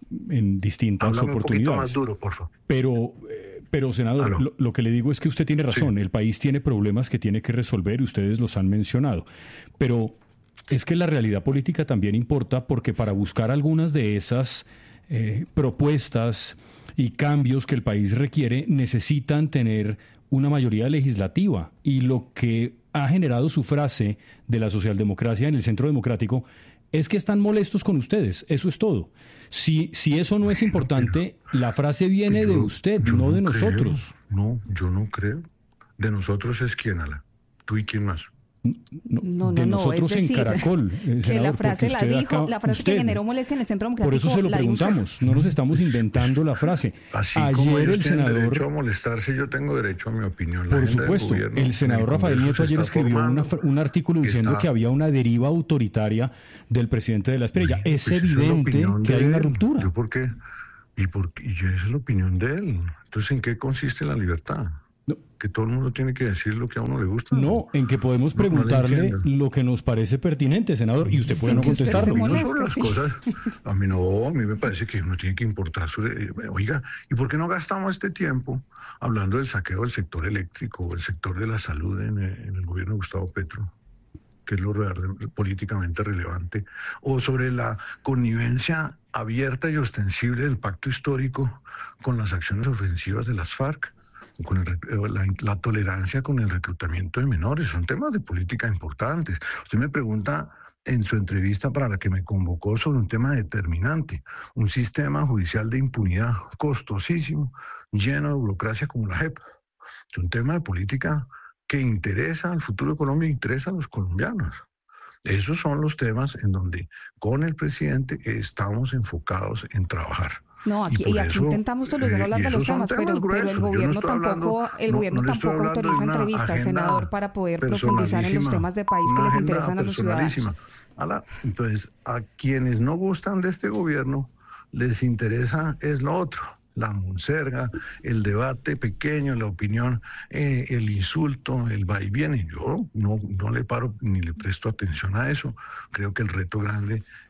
[SPEAKER 21] en distintas
[SPEAKER 16] Háblame
[SPEAKER 21] oportunidades.
[SPEAKER 16] Un poquito más duro, por favor.
[SPEAKER 21] Pero, eh, pero senador, lo, lo que le digo es que usted tiene razón, sí. El país tiene problemas que tiene que resolver y ustedes los han mencionado, pero es que la realidad política también importa porque para buscar algunas de esas eh, propuestas y cambios que el país requiere necesitan tener una mayoría legislativa y lo que ha generado su frase de la socialdemocracia en el Centro Democrático es que están molestos con ustedes, eso es todo. Si, si eso no es importante, la frase viene
[SPEAKER 16] yo,
[SPEAKER 21] de usted, no, no de nosotros.
[SPEAKER 16] Creo, no, yo no creo. De nosotros es quién, Ala. ¿Tú y quién más?
[SPEAKER 21] No,
[SPEAKER 17] no,
[SPEAKER 21] de
[SPEAKER 17] no,
[SPEAKER 21] nosotros
[SPEAKER 17] es decir,
[SPEAKER 21] en Caracol.
[SPEAKER 17] Que
[SPEAKER 21] senador,
[SPEAKER 17] la frase la dijo,
[SPEAKER 21] acá,
[SPEAKER 17] la frase
[SPEAKER 21] usted,
[SPEAKER 17] que generó molestia en el Centro Democrático.
[SPEAKER 21] Por eso se lo preguntamos, no nos estamos inventando la frase.
[SPEAKER 16] Así
[SPEAKER 21] Ayer
[SPEAKER 16] como ellos
[SPEAKER 21] el senador. Tienen
[SPEAKER 16] derecho a molestarse, yo tengo derecho a mi opinión. La
[SPEAKER 21] por supuesto, el senador Rafael Nieto ayer escribió una, un artículo diciendo está, que había una deriva autoritaria del presidente de la Estrella. Oye, es pues evidente es que hay una ruptura.
[SPEAKER 16] ¿Yo por qué? ¿Y, por, y esa es la opinión de él. Entonces, ¿en qué consiste la libertad? No. ¿Que todo el mundo tiene que decir lo que a uno le gusta?
[SPEAKER 21] No, en que podemos preguntarle no, no lo que nos parece pertinente, senador, y usted puede no contestarlo.
[SPEAKER 16] Molesta, sobre las sí. cosas, a mí no, a mí me parece que uno tiene que importar sobre, oiga, ¿y por qué no gastamos este tiempo hablando del saqueo del sector eléctrico o el sector de la salud en, en el gobierno de Gustavo Petro, que es lo real, políticamente relevante, o sobre la connivencia abierta y ostensible del pacto histórico con las acciones ofensivas de las FARC? Con el, la, la tolerancia con el reclutamiento de menores, son temas de política importantes. Usted me pregunta en su entrevista para la que me convocó sobre un tema determinante, un sistema judicial de impunidad costosísimo, lleno de burocracia como la J E P. Es un tema de política que interesa al futuro de Colombia e interesa a los colombianos. Esos son los temas en donde con el presidente estamos enfocados en trabajar.
[SPEAKER 17] No, aquí, y, y aquí eso, intentamos solucionar hablar eh, de los temas, pero, gruesos. pero el gobierno no tampoco, hablando, el gobierno no, no tampoco autoriza entrevistas, senador, para poder profundizar en los temas de país que les interesan a los ciudadanos.
[SPEAKER 16] Ala, entonces, a quienes no gustan de este gobierno, les interesa es lo otro. La monserga, el debate pequeño, la opinión, eh, el insulto, el va y viene. Yo no, no le paro ni le presto atención a eso. Creo que el reto grande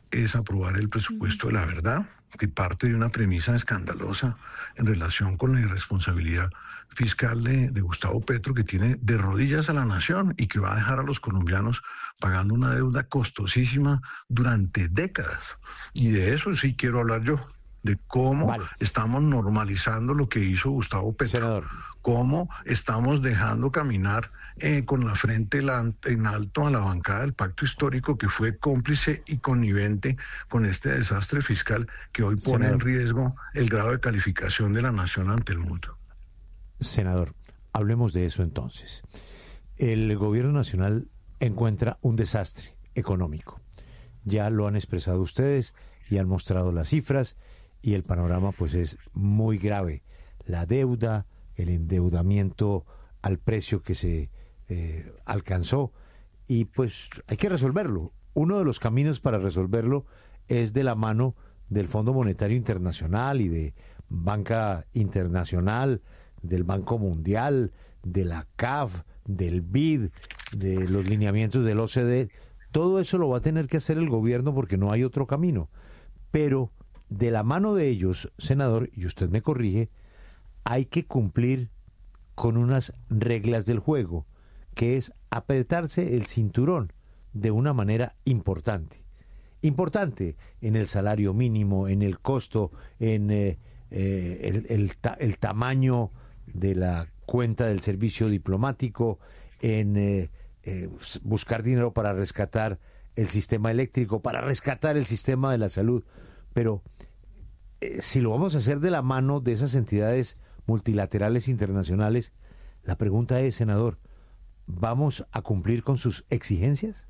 [SPEAKER 16] es aprobar el presupuesto de la verdad, que parte de una premisa escandalosa en relación con la irresponsabilidad fiscal de, de Gustavo Petro, que tiene de rodillas a la nación y que va a dejar a los colombianos pagando una deuda costosísima durante décadas. Y de eso sí quiero hablar yo, de cómo vale. estamos normalizando lo que hizo Gustavo Petro, Senador. Cómo estamos dejando caminar eh, con la frente en alto a la bancada del pacto histórico, que fue cómplice y connivente con este desastre fiscal que hoy pone Senador. en riesgo el grado de calificación de la nación ante el mundo.
[SPEAKER 8] Senador, hablemos de eso entonces. El gobierno nacional encuentra un desastre económico. Ya lo han expresado ustedes y han mostrado las cifras, y el panorama pues es muy grave. La deuda, el endeudamiento al precio que se eh, alcanzó, y pues hay que resolverlo. Uno de los caminos para resolverlo es de la mano del Fondo Monetario Internacional y de Banca Internacional, del Banco Mundial, de la C A F, del B I D, de los lineamientos del O C D. Todo eso lo va a tener que hacer el gobierno porque no hay otro camino. Pero de la mano de ellos, senador, y usted me corrige, hay que cumplir con unas reglas del juego, que es apretarse el cinturón de una manera importante. Importante en el salario mínimo, en el costo, en eh, eh, el, el, ta- el tamaño de la cuenta del servicio diplomático, en eh, eh, buscar dinero para rescatar el sistema eléctrico, para rescatar el sistema de la salud. Pero eh, si lo vamos a hacer de la mano de esas entidades multilaterales internacionales, la pregunta es, senador, ¿vamos a cumplir con sus exigencias?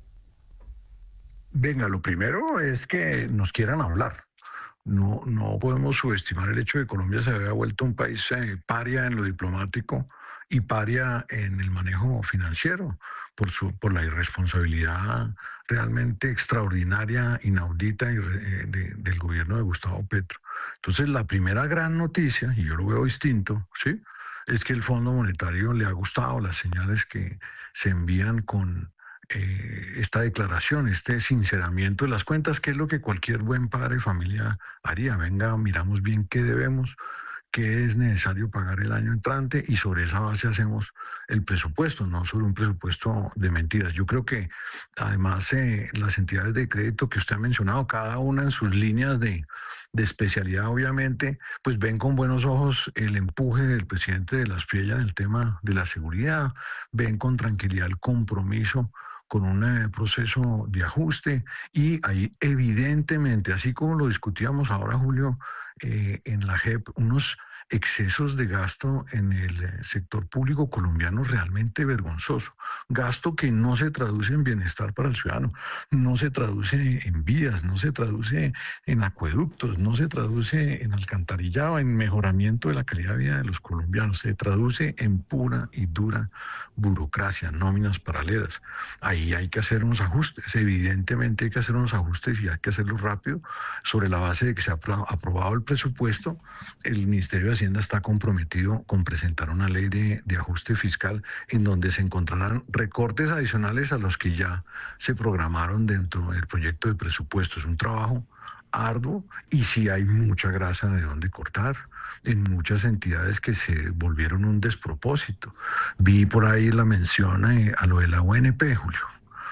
[SPEAKER 16] Venga, lo primero es que nos quieran hablar. No, no podemos subestimar el hecho de que Colombia se había vuelto un país eh, paria en lo diplomático y paria en el manejo financiero por su por la irresponsabilidad realmente extraordinaria, inaudita y re, de, del gobierno de Gustavo Petro. Entonces, la primera gran noticia, y yo lo veo distinto, ¿sí?, es que el Fondo Monetario le ha gustado las señales que se envían con eh, esta declaración, este sinceramiento de las cuentas, que es lo que cualquier buen padre de familia haría. Venga, miramos bien qué debemos, qué es necesario pagar el año entrante, y sobre esa base hacemos el presupuesto, no sobre un presupuesto de mentiras. Yo creo que además eh, las entidades de crédito que usted ha mencionado, cada una en sus líneas de, de especialidad, obviamente, pues ven con buenos ojos el empuje del presidente de las Fiella en el tema de la seguridad, ven con tranquilidad el compromiso con un eh, proceso de ajuste, y ahí evidentemente, así como lo discutíamos ahora, Julio, eh, en la J E P, unos excesos de gasto en el sector público colombiano realmente vergonzoso. Gasto que no se traduce en bienestar para el ciudadano, no se traduce en vías, no se traduce en acueductos, no se traduce en alcantarillado, en mejoramiento de la calidad de vida de los colombianos, se traduce en pura y dura burocracia, nóminas paralelas. Ahí hay que hacer unos ajustes, evidentemente hay que hacer unos ajustes, y hay que hacerlo rápido, sobre la base de que se ha aprobado el presupuesto. El Ministerio de Hacienda está comprometido con presentar una ley de, de ajuste fiscal en donde se encontrarán recortes adicionales a los que ya se programaron dentro del proyecto de presupuesto. Es un trabajo arduo, y sí hay mucha grasa de dónde cortar en muchas entidades que se volvieron un despropósito. Vi por ahí la mención eh, a lo de la U N P, Julio.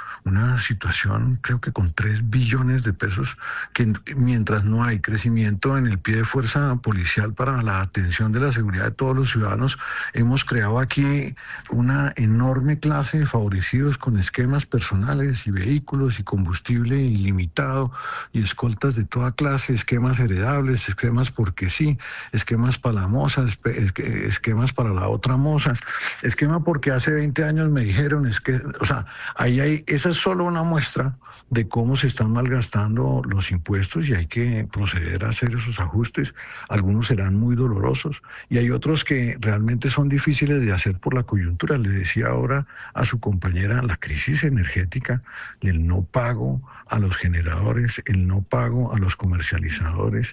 [SPEAKER 16] Una situación, creo que con tres billones de pesos, que mientras no hay crecimiento en el pie de fuerza policial para la atención de la seguridad de todos los ciudadanos, hemos creado aquí una enorme clase de favorecidos con esquemas personales y vehículos y combustible ilimitado y escoltas de toda clase, esquemas heredables, esquemas porque sí, esquemas para la moza, esquemas para la otra moza, esquema porque hace veinte años me dijeron, es que, o sea, ahí hay esas solo una muestra de cómo se están malgastando los impuestos, y hay que proceder a hacer esos ajustes. Algunos serán muy dolorosos y hay otros que realmente son difíciles de hacer por la coyuntura. Le decía ahora a su compañera, la crisis energética, el no pago a los generadores, el no pago a los comercializadores,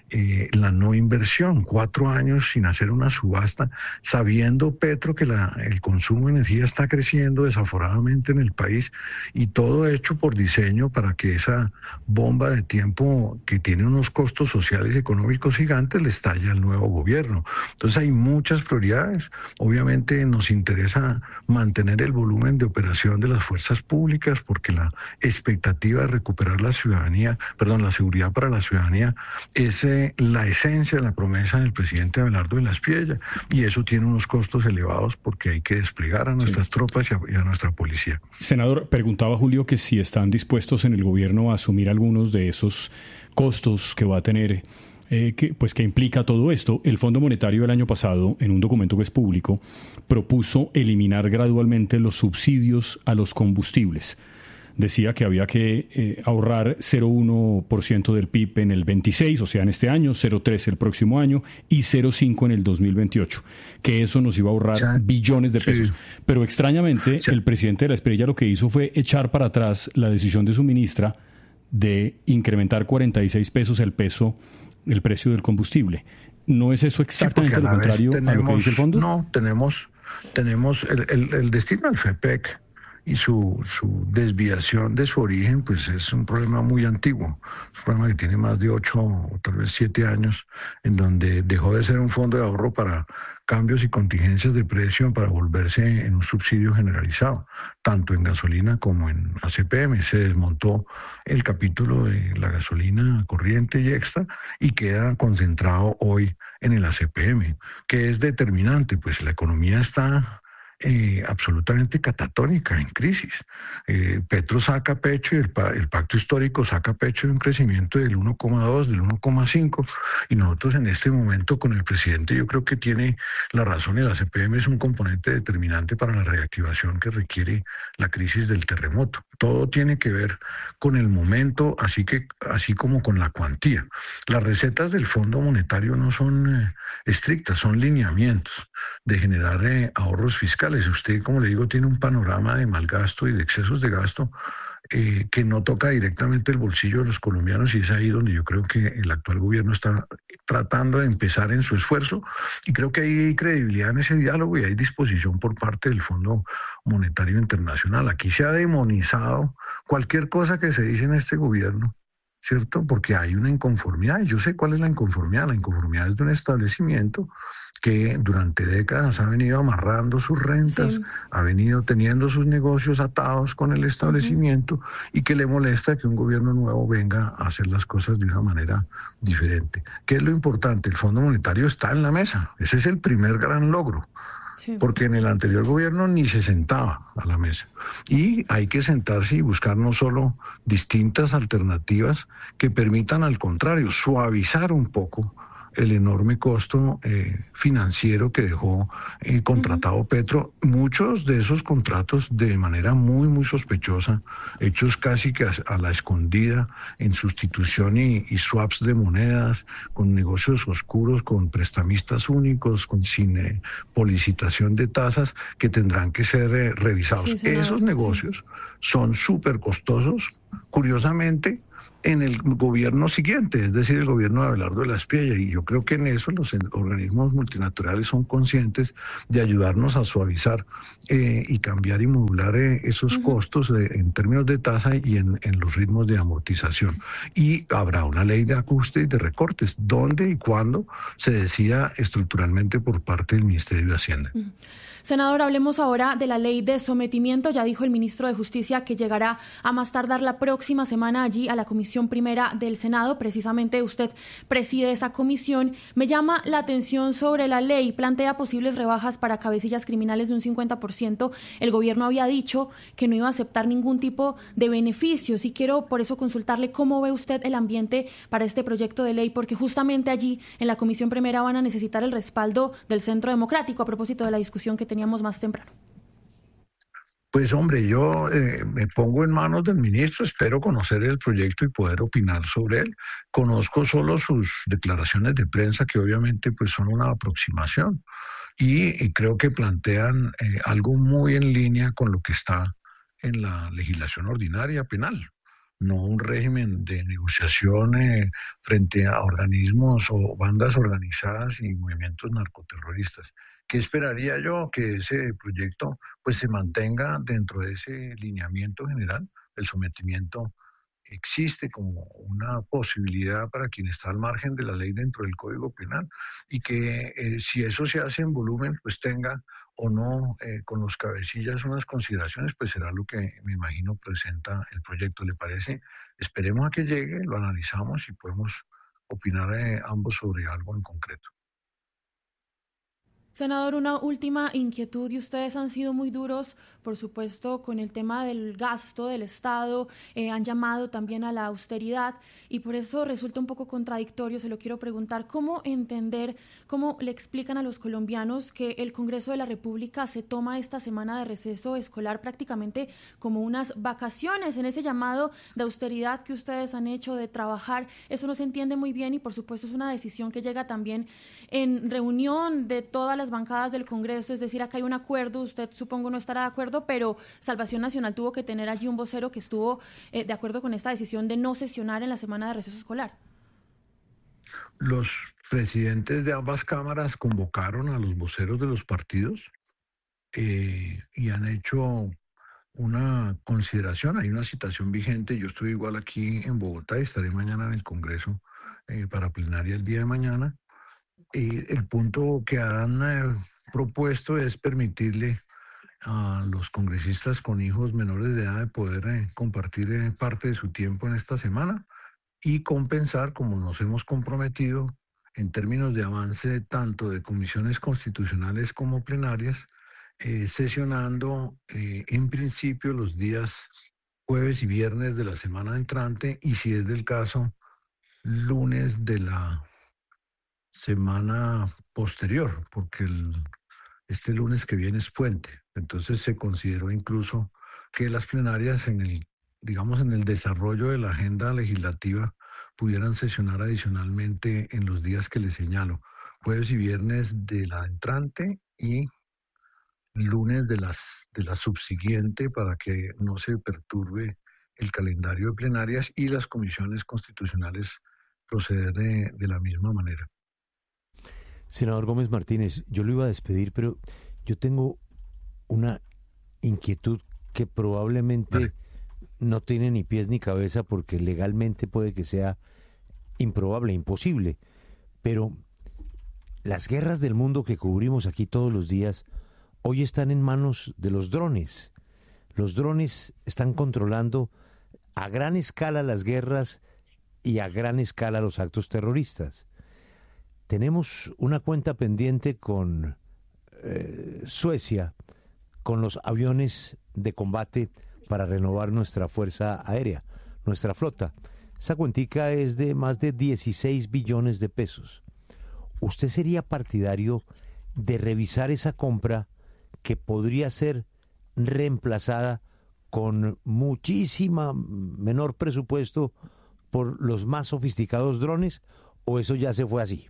[SPEAKER 16] eh, la no inversión, cuatro años sin hacer una subasta, sabiendo Petro que la, el consumo de energía está creciendo desaforadamente en el país y todo hecho por diseño para que esa bomba de tiempo que tiene unos costos sociales y económicos gigantes le estalle al nuevo gobierno. Entonces hay muchas prioridades. Obviamente nos interesa mantener el volumen de operación de las fuerzas públicas porque la expectativa de recuperar la ciudadanía, perdón, la seguridad para la ciudadanía es eh, la esencia de la promesa del presidente Abelardo de la Espriella, y eso tiene unos costos elevados porque hay que desplegar a nuestras sí. tropas y a, y a nuestra policía.
[SPEAKER 21] Senador, preguntaba Julio que si están dispuestos en el gobierno a asumir algunos de esos costos que va a tener, eh, que, pues que implica todo esto. El Fondo Monetario el año pasado, en un documento que es público, propuso eliminar gradualmente los subsidios a los combustibles. Decía que había que eh, ahorrar cero coma uno por ciento del P I B en el veintiséis, o sea, en este año, cero coma tres el próximo año y cero coma cinco en el dos mil veintiocho, que eso nos iba a ahorrar ya, billones de pesos. Sí. Pero extrañamente, sí. el presidente de la Espriella lo que hizo fue echar para atrás la decisión de su ministra de incrementar cuarenta y seis pesos el peso, el precio del combustible. ¿No es eso exactamente sí, lo contrario tenemos, a lo que dice el fondo?
[SPEAKER 16] No, tenemos, tenemos el, el, el destino al FEPEC y su, su desviación de su origen, pues es un problema muy antiguo, es un problema que tiene más de ocho o tal vez siete años, en donde dejó de ser un fondo de ahorro para cambios y contingencias de precio para volverse en un subsidio generalizado, tanto en gasolina como en A C P M. Se desmontó el capítulo de la gasolina corriente y extra y queda concentrado hoy en el A C P M, que es determinante, pues la economía está Eh, absolutamente catatónica, en crisis. Eh, Petro saca pecho y el, el pacto histórico saca pecho de un crecimiento del uno coma dos, del uno coma cinco, y nosotros en este momento con el presidente yo creo que tiene la razón, y la C P M es un componente determinante para la reactivación que requiere la crisis del terremoto. Todo tiene que ver con el momento, así que así como con la cuantía. Las recetas del Fondo Monetario no son eh, estrictas, son lineamientos de generar eh, ahorros fiscales. Usted, como le digo, tiene un panorama de mal gasto y de excesos de gasto eh, que no toca directamente el bolsillo de los colombianos, y es ahí donde yo creo que el actual gobierno está tratando de empezar en su esfuerzo, y creo que hay credibilidad en ese diálogo y hay disposición por parte del Fondo Monetario Internacional. Aquí se ha demonizado cualquier cosa que se dice en este gobierno, ¿cierto? Porque hay una inconformidad, y yo sé cuál es la inconformidad. La inconformidad es de un establecimiento que durante décadas ha venido amarrando sus rentas, sí. ha venido teniendo sus negocios atados con el establecimiento, uh-huh. y que le molesta que un gobierno nuevo venga a hacer las cosas de una manera diferente. ¿Qué es lo importante? El Fondo Monetario está en la mesa. Ese es el primer gran logro. Sí. Porque en el anterior gobierno ni se sentaba a la mesa. Y hay que sentarse y buscar no solo distintas alternativas que permitan, al contrario, suavizar un poco el enorme costo eh, financiero que dejó eh, contratado uh-huh. Petro. Muchos de esos contratos de manera muy, muy sospechosa, hechos casi que a, a la escondida, en sustitución y, y swaps de monedas, con negocios oscuros, con prestamistas únicos, con sin eh, policitación de tasas, que tendrán que ser eh, revisados. Sí, esos negocios sí. son súper costosos, curiosamente, en el gobierno siguiente, es decir, el gobierno de Abelardo de la Espriella, y yo creo que en eso los organismos multilaterales son conscientes de ayudarnos a suavizar eh, y cambiar y modular eh, esos uh-huh. costos de, en términos de tasa y en, en los ritmos de amortización. Y habrá una ley de ajuste y de recortes, donde y cuándo se decida estructuralmente por parte del Ministerio de Hacienda.
[SPEAKER 2] Uh-huh. Senador, hablemos ahora de la ley de sometimiento. Ya dijo el ministro de Justicia que llegará a más tardar la próxima semana allí a la Comisión Primera del Senado. Precisamente usted preside esa comisión. Me llama la atención sobre la ley. Plantea posibles rebajas para cabecillas criminales de un cincuenta por ciento. El gobierno había dicho que no iba a aceptar ningún tipo de beneficios, y quiero por eso consultarle cómo ve usted el ambiente para este proyecto de ley, porque justamente allí en la Comisión Primera van a necesitar el respaldo del Centro Democrático, a propósito de la discusión que teníamos más temprano.
[SPEAKER 16] Pues hombre, yo eh, me pongo en manos del ministro, espero conocer el proyecto y poder opinar sobre él. Conozco solo sus declaraciones de prensa, que obviamente pues son una aproximación, y, y creo que plantean eh, algo muy en línea con lo que está en la legislación ordinaria penal. no un régimen de negociación eh, frente a organismos o bandas organizadas y movimientos narcoterroristas. ¿Qué esperaría yo? Que ese proyecto pues se mantenga dentro de ese lineamiento general. El sometimiento existe como una posibilidad para quien está al margen de la ley dentro del Código Penal y que eh, si eso se hace en volumen, pues tenga o no eh, con los cabecillas unas consideraciones, pues será lo que me imagino presenta el proyecto. ¿Le parece? Esperemos a que llegue, lo analizamos y podemos opinar eh, ambos sobre algo en concreto.
[SPEAKER 2] Senador, una última inquietud, y ustedes han sido muy duros, por supuesto, con el tema del gasto del Estado, eh, han llamado también a la austeridad, y por eso resulta un poco contradictorio, se lo quiero preguntar, ¿cómo entender, cómo le explican a los colombianos que el Congreso de la República se toma esta semana de receso escolar prácticamente como unas vacaciones en ese llamado de austeridad que ustedes han hecho, de trabajar? Eso no se entiende muy bien y por supuesto es una decisión que llega también en reunión de todas las bancadas del Congreso, es decir, acá hay un acuerdo, usted supongo no estará de acuerdo, pero Salvación Nacional tuvo que tener allí un vocero que estuvo eh, de acuerdo con esta decisión de no sesionar en la semana de receso escolar.
[SPEAKER 16] Los presidentes de ambas cámaras convocaron a los voceros de los partidos eh, y han hecho una consideración, hay una citación vigente, yo estoy igual aquí en Bogotá y estaré mañana en el Congreso eh, para plenaria el día de mañana. Y el punto que han eh, propuesto es permitirle a los congresistas con hijos menores de edad de poder eh, compartir eh, parte de su tiempo en esta semana y compensar, como nos hemos comprometido, en términos de avance tanto de comisiones constitucionales como plenarias, eh, sesionando eh, en principio los días jueves y viernes de la semana entrante y, si es del caso, lunes de la semana posterior, porque el, este lunes que viene es puente. Entonces se consideró incluso que las plenarias en el, digamos, en el desarrollo de la agenda legislativa pudieran sesionar adicionalmente en los días que les señalo, jueves y viernes de la entrante y lunes de las de la subsiguiente, para que no se perturbe el calendario de plenarias y las comisiones constitucionales proceder de, de la misma manera.
[SPEAKER 8] Senador Gómez Martínez, yo lo iba a despedir, pero yo tengo una inquietud que probablemente vale. no tiene ni pies ni cabeza, porque legalmente puede que sea improbable, imposible, pero las guerras del mundo que cubrimos aquí todos los días hoy están en manos de los drones. Los drones están controlando a gran escala las guerras y a gran escala los actos terroristas. Tenemos una cuenta pendiente con eh, Suecia, con los aviones de combate para renovar nuestra fuerza aérea, nuestra flota. Esa cuentica es de más de dieciséis billones de pesos. ¿Usted sería partidario de revisar esa compra que podría ser reemplazada con muchísima menor presupuesto por los más sofisticados drones, o eso ya se fue así?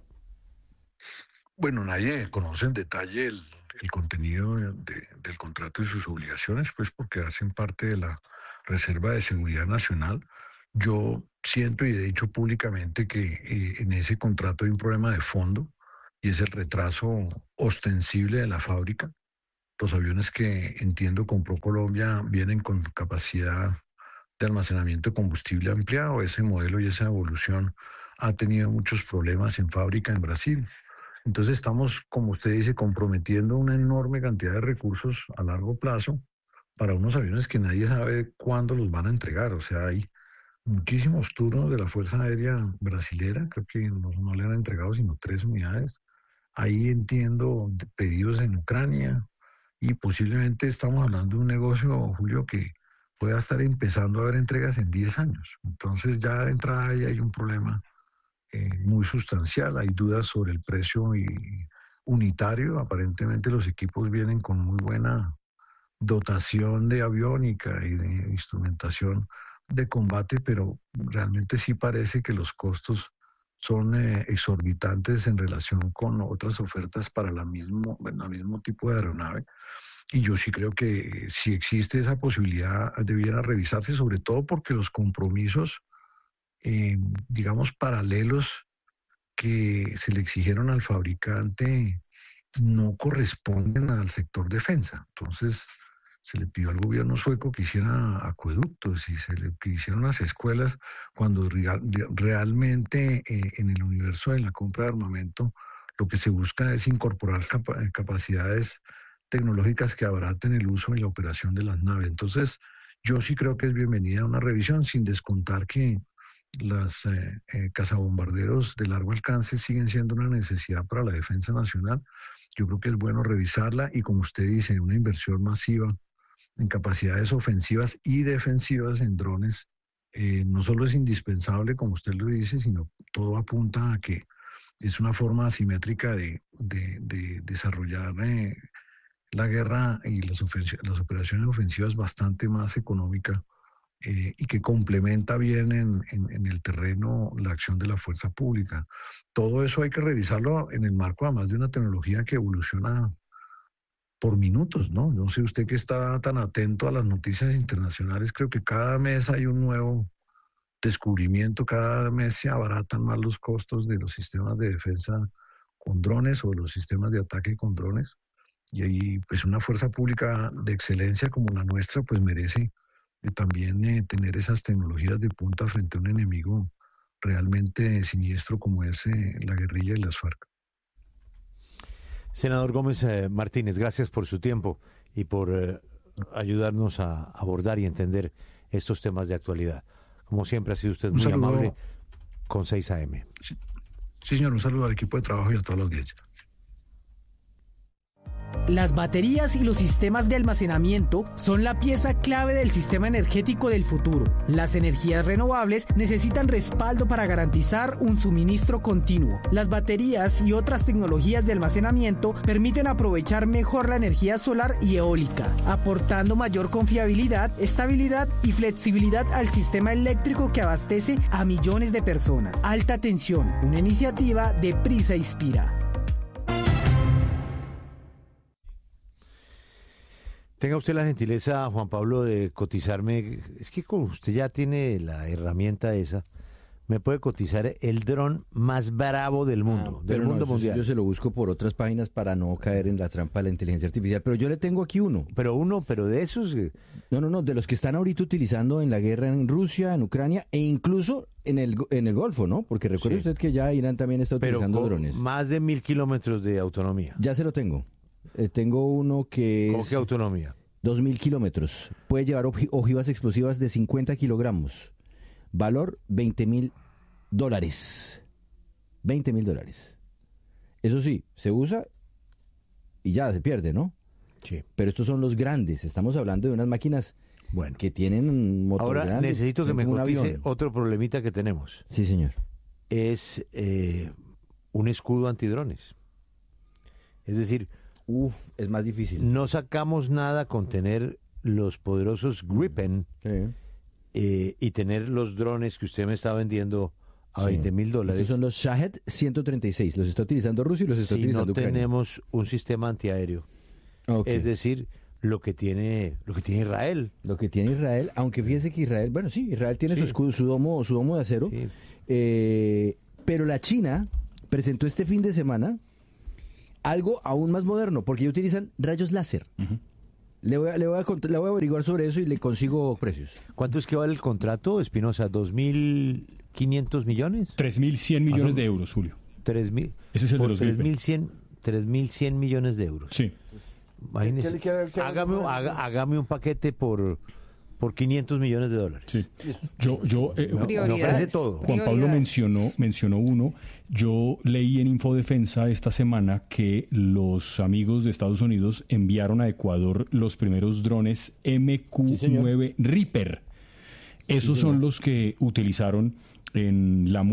[SPEAKER 16] Bueno, nadie conoce en detalle el, el contenido de, del contrato y sus obligaciones, pues porque hacen parte de la Reserva de Seguridad Nacional. Yo siento y he dicho públicamente que eh, en ese contrato hay un problema de fondo, y es el retraso ostensible de la fábrica. Los aviones que entiendo compró Colombia vienen con capacidad de almacenamiento de combustible ampliado. Ese modelo y esa evolución ha tenido muchos problemas en fábrica en Brasil. Entonces estamos, como usted dice, comprometiendo una enorme cantidad de recursos a largo plazo para unos aviones que nadie sabe cuándo los van a entregar. O sea, hay muchísimos turnos de la Fuerza Aérea Brasilera, creo que no, no le han entregado sino tres unidades. Ahí entiendo pedidos en Ucrania, y posiblemente estamos hablando de un negocio, Julio, que pueda estar empezando a haber entregas en diez años. Entonces ya de entrada ahí hay un problema eh, muy sustancial. Hay dudas sobre el precio y unitario. Aparentemente los equipos vienen con muy buena dotación de aviónica y de instrumentación de combate, pero realmente sí parece que los costos son eh, exorbitantes en relación con otras ofertas para la mismo, bueno, el mismo tipo de aeronave. y yo sí creo que si existe esa posibilidad debiera revisarse, sobre todo porque los compromisos, eh, digamos, paralelos que se le exigieron al fabricante no corresponden al sector defensa. Entonces, se le pidió al gobierno sueco que hiciera acueductos y se le que hiciera unas escuelas cuando real, realmente eh, en el universo de la compra de armamento lo que se busca es incorporar capa capacidades tecnológicas que abaraten el uso y la operación de las naves. Entonces, yo sí creo que es bienvenida una revisión, sin descontar que las eh, eh, cazabombarderos de largo alcance siguen siendo una necesidad para la defensa nacional. Yo creo que es bueno revisarla y, como usted dice, una inversión masiva en capacidades ofensivas y defensivas en drones eh, no solo es indispensable, como usted lo dice, sino todo apunta a que es una forma asimétrica de, de, de desarrollar eh, la guerra y las, las operaciones ofensivas bastante más económica eh, y que complementa bien en, en, en el terreno la acción de la fuerza pública. Todo eso hay que revisarlo en el marco además de una tecnología que evoluciona por minutos, ¿no? No sé usted que está tan atento a las noticias internacionales, creo que cada mes hay un nuevo descubrimiento, cada mes se abaratan más los costos de los sistemas de defensa con drones o los sistemas de ataque con drones. Y ahí, pues, una fuerza pública de excelencia como la nuestra, pues, merece eh, también eh, tener esas tecnologías de punta frente a un enemigo realmente siniestro como es eh, la guerrilla y las FARC.
[SPEAKER 8] Senador Gómez eh, Martínez, gracias por su tiempo y por eh, ayudarnos a abordar y entender estos temas de actualidad. Como siempre ha sido usted muy amable con seis A M.
[SPEAKER 16] Sí, sí, señor, un saludo al equipo de trabajo y a toda la audiencia.
[SPEAKER 3] Las baterías y los sistemas de almacenamiento son la pieza clave del sistema energético del futuro. Las energías renovables necesitan respaldo para garantizar un suministro continuo. Las baterías y otras tecnologías de almacenamiento permiten aprovechar mejor la energía solar y eólica, aportando mayor confiabilidad, estabilidad y flexibilidad al sistema eléctrico que abastece a millones de personas. Alta tensión, una iniciativa de Prisa Inspira.
[SPEAKER 8] Tenga usted la gentileza, Juan Pablo, de cotizarme. Es que como usted ya tiene la herramienta esa, me puede cotizar el dron más bravo del mundo, ah, del mundo
[SPEAKER 18] no,
[SPEAKER 8] mundial.
[SPEAKER 18] Yo se lo busco por otras páginas para no caer en la trampa de la inteligencia artificial, pero yo le tengo aquí uno.
[SPEAKER 8] Pero uno, pero de esos...
[SPEAKER 18] No, no, no, de los que están ahorita utilizando en la guerra en Rusia, en Ucrania e incluso en el en el Golfo, ¿no? Porque recuerde sí. usted que ya Irán también está utilizando
[SPEAKER 8] pero
[SPEAKER 18] drones.
[SPEAKER 8] Más de mil kilómetros de autonomía.
[SPEAKER 18] Ya se lo tengo. Eh, tengo uno que
[SPEAKER 8] ¿Cómo
[SPEAKER 18] es...
[SPEAKER 8] qué autonomía?
[SPEAKER 18] Dos mil kilómetros. Puede llevar ojivas explosivas de cincuenta kilogramos. Valor veinte mil dólares. veinte mil dólares. Eso sí, se usa y ya se pierde, ¿no?
[SPEAKER 8] Sí.
[SPEAKER 18] Pero estos son los grandes. Estamos hablando de unas máquinas bueno. que tienen un motor
[SPEAKER 8] Ahora
[SPEAKER 18] grande.
[SPEAKER 8] necesito que me cotice otro problemita que tenemos.
[SPEAKER 18] Sí, señor.
[SPEAKER 8] Es eh, un escudo antidrones. Es decir...
[SPEAKER 18] Uf, es más difícil.
[SPEAKER 8] No sacamos nada con tener los poderosos Gripen sí. eh, y tener los drones que usted me está vendiendo a sí. veinte mil dólares.
[SPEAKER 18] Estos son los Shahed ciento treinta y seis. Los está utilizando Rusia y los está
[SPEAKER 8] si
[SPEAKER 18] utilizando
[SPEAKER 8] Ucrania. Si no
[SPEAKER 18] Ucrania.
[SPEAKER 8] tenemos un sistema antiaéreo. Okay. Es decir, lo que tiene lo que tiene Israel.
[SPEAKER 18] Lo que tiene Israel, aunque fíjese que Israel, bueno, sí, Israel tiene sí. su escudo, su domo, su domo de acero. Sí. Eh, pero la China presentó este fin de semana algo aún más moderno, porque ellos utilizan rayos láser. Uh-huh. Le voy a, le voy a, le voy a averiguar sobre eso y le consigo precios.
[SPEAKER 8] ¿Cuánto es que vale el contrato, Espinosa? ¿dos mil quinientos millones?
[SPEAKER 21] tres mil cien millones de euros, Julio.
[SPEAKER 8] tres mil.
[SPEAKER 21] Ese es el de los
[SPEAKER 8] tres mil cien, tres mil cien millones de euros.
[SPEAKER 21] Sí.
[SPEAKER 8] Imagínese. ¿Qué, qué, qué, hágame, haga, hágame un paquete por... por quinientos millones de dólares.
[SPEAKER 21] Sí. Yo, yo eh,
[SPEAKER 8] me, me ofrece todo.
[SPEAKER 21] Juan Pablo mencionó, mencionó uno. Yo leí en Infodefensa esta semana que los amigos de Estados Unidos enviaron a Ecuador los primeros drones M Q nueve sí, Reaper. Esos sí, son los que utilizaron en la